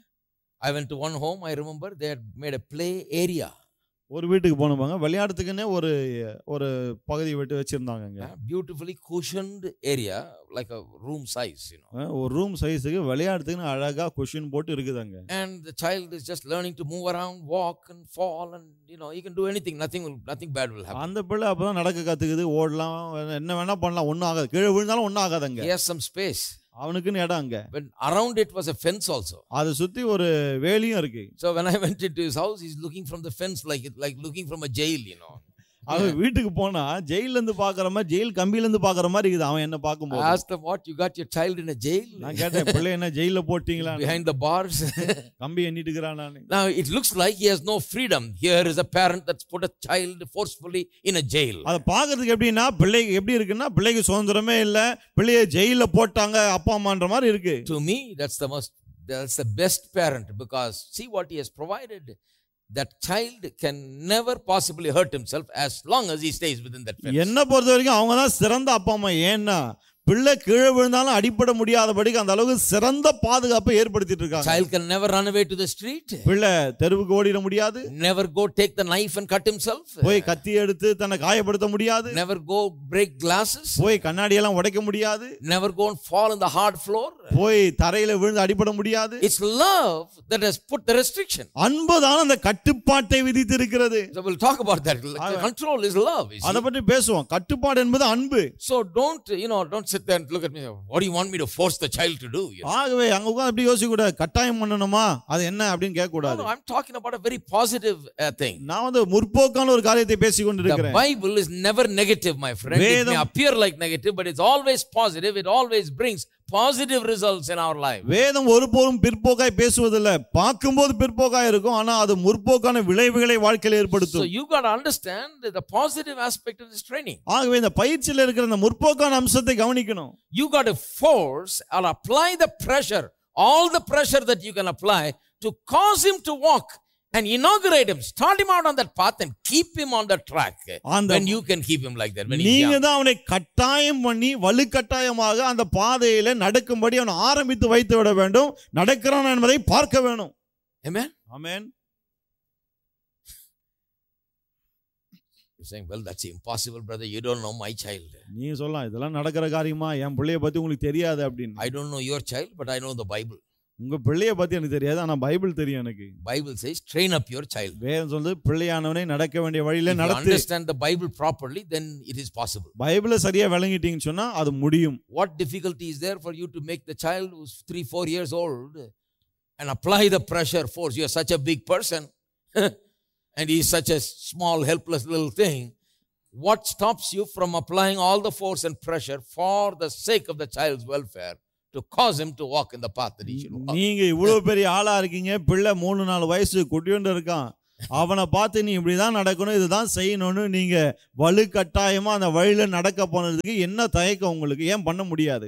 I went to one home, I remember they had made a play area. ஒரு வீட்டுக்கு போனவங்க விளையாடுறதுக்குன்னே ஒரு ஒரு பகுதி விட்டு வச்சிருந்தாங்க. Beautifully cushioned area like a room size, you know. ஒரு ரூம் சைஸ்க்கு விளையாடுறதுக்கு அழகா குஷன் போட்டு இருக்குதாங்க. And the child is just learning to move around, walk and fall and you know, he can do anything, nothing will nothing bad will happen. அந்த பிள்ளை அப்பதான் நடக்க கத்துக்குது, ஓடலாம், என்ன வேணா பண்ணலாம், ஒண்ணும் ஆகாது. கீழே விழுந்தாலும் ஒண்ணும் ஆகாதுங்க. He has some space. அவனுக்குன்னு இடம் அங்க. But around it was a fence also. அதை சுத்தி ஒரு வேலியும் இருக்கு. So when I went into his house, he's looking from the fence like it, like looking from a jail, you know. அவன் வீட்டுக்கு போனா ஜெயில இருந்து பாக்குற மாதிரி, ஜெயில் கம்பியில இருந்து பாக்குற மாதிரி இருக்குது அவன் என்ன பாக்கும்போது. I asked them, what, you got your child in a jail? நான் கேட்டேன், பிள்ளை என்ன ஜெயில போட்டீங்களா? Behind the bars. கம்பி எண்ணிட்டு இருக்கறான் நானு. Now it looks like he has no freedom. Here is a parent that's put a child forcefully in a jail. அத பாக்குறதுக்கு எப்படின்னா பிள்ளை எப்படி இருக்குன்னா பிள்ளைக்கு சுதந்திரமே இல்ல, பிள்ளையை ஜெயில போட்டாங்க அப்பா அம்மான்ற மாதிரி இருக்கு. To me that's the most that's the best parent because see what he has provided. That child can never possibly hurt himself as long as he stays within that fence. என்ன பொறுத்த வரைக்கும் அவங்க தான் சிறந்த அப்பா அம்மா. ஏன்னா பிள்ளை கீழே விழுந்தாலும் அடிபட முடியாதபடிக்கு அந்த அளவுக்கு சிறந்த பாதுகாப்பை ஏற்படுத்திட்டு இருக்காங்க. Child can never run away to the street. பிள்ளை தெருவுக்கு ஓடிட முடியாது. Never go take the knife and cut himself. போய் கத்தி எடுத்து தன்னை காயப்படுத்த முடியாது. Never go break glasses. போய் கண்ணாடி எல்லாம் உடைக்க முடியாது. Never go and fall on the hard floor. போய் தரையில விழுந்து அடிபட முடியாது. It's love that has put the restriction. அன்புதான் அந்த கட்டுப்பாட்டை விதித்து இருக்கிறது. So we'll talk about that. Control is love. அத பத்தி பேசுவோம். கட்டுப்பாடு என்பது அன்பு. So don't, you know, don't sit there and look at me. What do you want me to force the child to do? You know? ஆகவே அங்க உட்கார்ந்து அப்படி யோசிக்க கூடாது. கட்டாயம் பண்ணணுமா? அது என்ன அப்படினு கேட்க கூடாது. No, no, I'm talking about a very positive uh, thing. நான் வந்து முற்போக்கான ஒரு காரியத்தை பேசிக் கொண்டிருக்கிறேன். The Bible is never negative, my friend. It may appear like negative, but it's always positive. It always brings positive results in our life. வேதம் ஒருபோதும் பிற்போக்காய் பேசுவதில்லை. பார்க்கும்போது பிற்போக்காய் இருக்கும், ஆனா அது முற்போக்கான விளைவுகளை வாழ்க்கையில் ஏற்படுத்தும். So you got to understand the positive aspect of this training. ஆகவே இந்த பயிற்சியில் இருக்கிற அந்த முற்போக்கான அம்சத்தை கவனிக்கணும். You got to force or apply the pressure, all the pressure that you can apply to cause him to walk and inaugurate him, start him out on that path and keep him on the track. அந்த When you can keep him like that, when he's நீங்க young. தான் அவனை கட்டாயம் பண்ணி வலுக்கட்டாயமாக அந்த பாதையில நடக்கும்படி அவனை ஆரம்பித்து வைத்து விட வேண்டும். நடக்கிறான் என்பதை பார்க்க வேணும். Amen. Amen. You're saying, well, that's impossible, brother. You don't know my child. நீங்க சொல்லலாம் இதெல்லாம் நடக்கிற காரியமா, என் பிள்ளைய பத்தி உங்களுக்கு தெரியாது அப்படின்னு. I don't know your child, but I know the Bible. உங்க பிள்ளைய பத்தி எனக்கு தெரியாது, ஆனா பைபிள் தெரியும் எனக்கு. Bible says, train up your child. வேதம் சொல்லுது பிள்ளையானவனை நடக்க வேண்டிய வழியில If you நடத்து. understand the Bible properly, then it is possible. பைபிளை சரியா விளங்கிட்டீங்கன்னு சொன்னா அது முடியும். What difficulty is there for you to make the child who's three, four years old and apply the pressure force? You're such a big person and he's such a small, helpless little thing. What stops you from applying all the force and pressure for the sake of the child's welfare to cause him to walk in the path that he should walk? நீங்க இவ்வளவு பெரிய ஆளா இருக்கீங்க, பிள்ளை மூணு நாலு வயசு குட்டியோண்டு இருக்கான், அவனை பார்த்து நீ இப்படிதான் நடக்கணும், இதுதான் செய்யணும்னு நீங்க வலு கட்டாயமா அந்த வழியில நடக்க போனதுக்கு என்ன தயக்கம் உங்களுக்கு? ஏன் பண்ண முடியாது?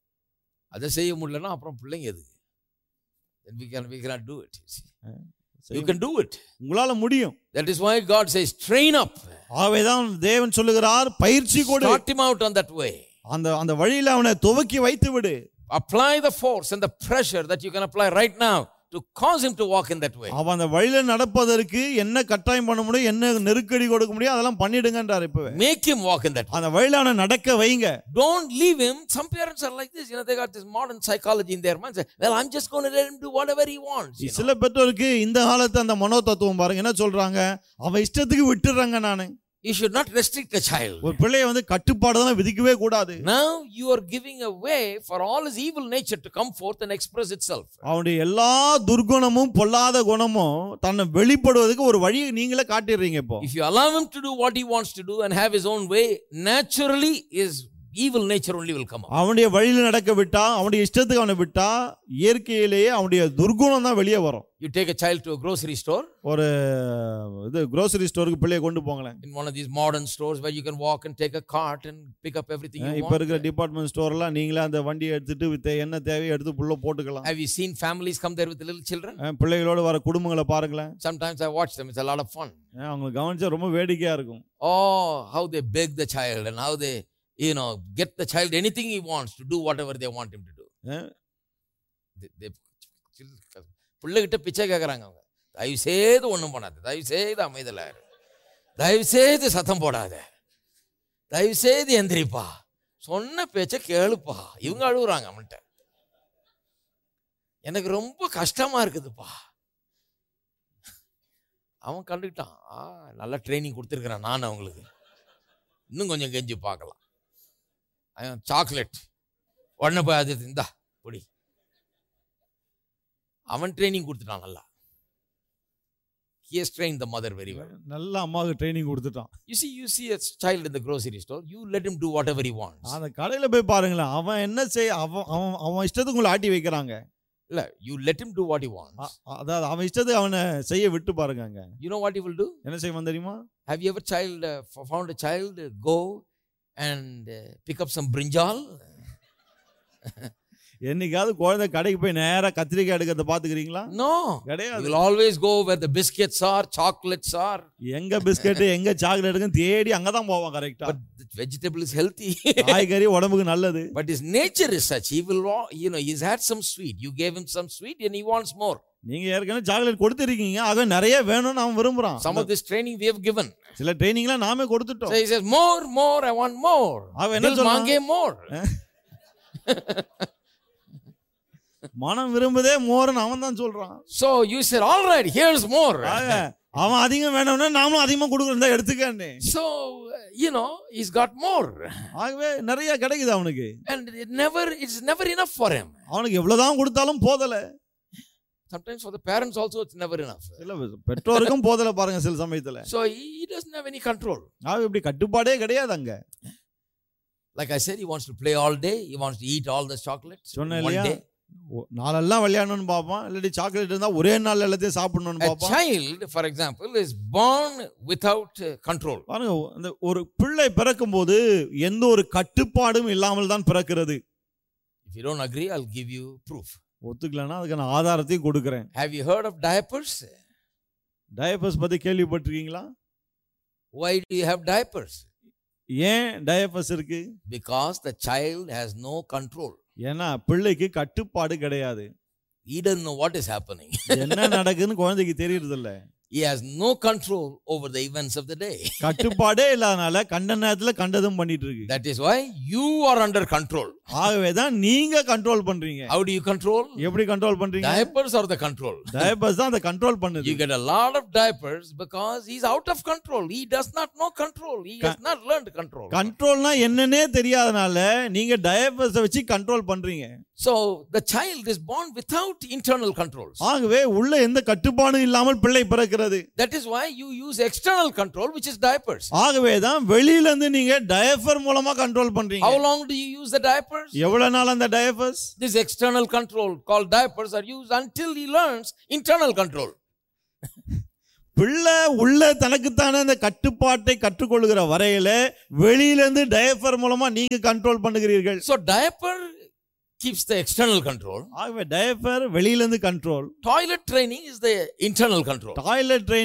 அதை செய்ய முடியலன்னா அப்புறம் பிள்ளைங்க எதுக்கு? Then we can we cannot do it. You see. You can do it. உங்களால முடியும். That is why God says, train up. ஆவேதான் தேவன் சொல்லுகிறார், பயிற்சி கொடு. Start him out on that way. அந்த அந்த வழியில அவனை துவக்கி வைத்து விடு. Apply the force and the pressure that you can apply right now to cause him to walk in that way. அவன் அந்த வழியில நடப்பதற்கு என்ன கட்டாயம் பண்ண முடியும், என்ன நெருக்கடி கொடுக்க முடியும், அதெல்லாம் பண்ணிடுங்கன்றார் இப்பவே. Make him walk in that way. அந்த வழியில அவனை நடக்க வைங்க. Don't leave him. Some parents are like this, you know, they got this modern psychology in their minds. Well, I'm just going to let him do whatever he wants. சில பெற்றோருக்கு இந்த காலத்து அந்த மனோதத்துவம் பாருங்க, என்ன சொல்றாங்க, அவன் இஷ்டத்துக்கு விட்டுறாங்க. நானு You should not restrict a child. ஒரு பிள்ளையை வந்து கட்டுப்பாடுதான் விதிக்கவே கூடாது. Now you are giving a way for all his evil nature to come forth and express itself. அவனுடைய எல்லா துர்குணமும் பொல்லாத குணமும் தன்னை வெளிப்படுவதற்கு ஒரு வழியை நீங்களே காட்டிடுறீங்க இப்போ. If you allow him to do what he wants to do and have his own way, naturally his evil nature only will come out. அவனுடைய வழியில நடக்க விட்டா, அவனுடைய இஷ்டத்துக்கு அவனை விட்டா, இயற்கையிலேயே அவனுடைய துர்குணம் தான் வெளியே வரும். You take a child to a grocery store. ஒரு இது grocery ஸ்டோருக்கு பிள்ளையை கொண்டு போங்களேன். In one of these modern stores where you can walk and take a cart and pick up everything you want. இப்ப இருக்கிற டிபார்ட்மென்ட் ஸ்டோர்லாம் நீங்களே அந்த வண்டியை எடுத்துட்டு என்ன தேவையோ எடுத்து புள்ள போட்டுக்கலாம். Have you seen families come there with the little children? பிள்ளைகளோட வர குடும்பங்களை பாருங்களேன். Sometimes I watch them. It's a lot of fun. அவங்க கவனிச்சா ரொம்ப வேடிக்கையா இருக்கும். Oh, how they beg the child and how they, you know, get the child anything he wants to do whatever they want him to do. they, they பிள்ளைகிட்ட பிச்சை கேட்குறாங்க. அவங்க தயவு செய்து ஒன்றும் பண்ணாது, தயவு செய்து அமைதல, தயவு செய்து சத்தம் போடாத, தயவு செய்து எந்திரிப்பா, சொன்ன பேச்சை கேளுப்பா. இவங்க அழுகுறாங்க அவன்கிட்ட. எனக்கு ரொம்ப கஷ்டமா இருக்குதுப்பா. அவன் கண்டுக்கிட்டான், ஆ நல்லா ட்ரைனிங் கொடுத்துருக்குறான் நான் அவங்களுக்கு, இன்னும் கொஞ்சம் கெஞ்சி பார்க்கலாம். சாக்லேட் உடனே போய் அது இந்தா பொடி. அவன் ட்ரைனிங் கொடுத்துட்டான் நல்லா. He has trained the mother very well. நல்ல அம்மாவுக்கு ட்ரைனிங் கொடுத்துட்டான். You see, you see a child in the grocery store, you let him do whatever he wants. அந்த கடையில போய் பாருங்களேன், அவன் என்ன செய், அவன் அவன் அவன் இஷ்டத்துக்கு உங்களை ஆட்டி வைக்கிறாங்க. இல்ல, you let him do what he wants. அதாவது அவன் இஷ்டத்துக்கு அவனை செய்ய விட்டு பாருங்க. You know what he will do? என்ன செய்வான் தெரியுமா? Have you ever child uh, found a child uh, go and uh, pick up some brinjal? என்னைக்காவது குழந்தை கடைக்கு போய் நேரா கத்திரிக்காய் எடுக்கிறத பாத்துக்கிறீங்களா? No, கிடையாது. He will always go where the biscuits are, chocolates are. எங்க பிஸ்கட் எங்க சாக்லேட் இருக்குன்னு தேடி அங்கதான் போவான். கரெக்ட்டா. But the vegetable is healthy. காய்கறி உடம்புக்கு நல்லது. But his nature is such, he will, you know, he's had some sweet, you gave him some sweet and he wants more. நீங்க ஏற்கனவே சாக்லேட் கொடுத்திருக்கீங்க, ஆக நிறைய வேணும்னு அவன் விரும்புறான். Some of this training we have given. சில ட்ரைனிங்லாம் நாமே கொடுத்துட்டோம். So he says more, more, I want more. அவன் என்ன சொல்றான்? மாங்கே more. மனம் விரும்புதே மோர்னு அவன் தான் சொல்றான். So you said, all right, here's more. அவன் அதிகம் வேணும்னா நாமளும் அதிகமா கொடுக்கறதா எடுத்துக்கன்னு. So you know, he's got more. ஆகவே நிறைய கிடைக்குது அவனுக்கு. And it never, it's never enough for him. அவனுக்கு எவ்வளவுதான் கொடுத்தாலும் போதல. Sometimes for the parents also it's never enough. இல்ல பெற்றோருக்கும் போதல பாருங்க சில சமயத்துல. So he doesn't have any control. அவன் இப்படி கட்டுப்பாடே கிடையாது அங்க. Like I said, he wants to play all day, he wants to eat all the chocolates one day. நாளெல்லாம் விளையாடணும்னு பாப்பான், இல்லாட்டி சாக்லேட் இருந்தா ஒரே நாள் எல்லாத்தையும் சாப்பிடணும்னு பாப்பான். A child, for example, is born without control. பாருங்க, அந்த ஒரு பிள்ளை பிறக்கும்போது எந்த ஒரு கட்டுப்பாடும் இல்லாமல் தான் பிறக்கிறது. If you don't agree, I'll give you proof. ஒத்துக்கலன்னா அதுக்கான ஆதாரத்தையும் கொடுக்கிறேன். Have you heard of diapers? Diapers பத்தி கேள்விப்பட்டிருக்கீங்களா? Why do you have diapers? ஏன் டயப்பர்ஸ் இருக்கு? Because the child has no control. ஏன்னா பிள்ளைக்கு கட்டுப்பாடு கிடையாது. He doesn't know what is happening. என்ன நடக்குதுன்னு குழந்தைக்கு தெரியறது இல்ல. He has no control over the events of the day. கட்டுப்பாடே இல்லாதனால கண்ட நேரத்துல கண்டதும் பண்ணிட்டு இருக்கு. That is why you are under control. ஆகவே தான் நீங்க கண்ட்ரோல் பண்றீங்க. How do you control? எப்படி கண்ட்ரோல் பண்றீங்க? Diapers are the control. Diapers தான் அந்த கண்ட்ரோல் பண்ணுது. You get a lot of diapers because he's out of control. He does not know control. He has not learned control. கண்ட்ரோல்னா என்னன்னே தெரியாதனால நீங்க டயப்பர்ஸ் வச்சு கண்ட்ரோல் பண்றீங்க. So the child is born without internal controls. ஆகவே உள்ள எந்த கட்டுப்பாடும் இல்லாமல் பிள்ளை பிறக்கிறது. That is why you use external control, which is diapers. ஆகவே தான் வெளியில இருந்து நீங்க டயப்பர் மூலமா கண்ட்ரோல் பண்றீங்க. How long do you use the diapers? எவ்வளவு நாள் அந்த diapers? This external control called diapers are used until he learns internal control. பிள்ளை உள்ள தனக்குத்தான அந்த கட்டுப்பாட்டை கற்றுக்கொள்கிற வரையில வெளியில இருந்து டயப்பர் மூலமா நீங்க control பண்ணுகிறீர்கள். So diaper keeps the external control. ஆகவே டயப்பர் வெளியில இருந்து control. Toilet training is the internal control. Toilet train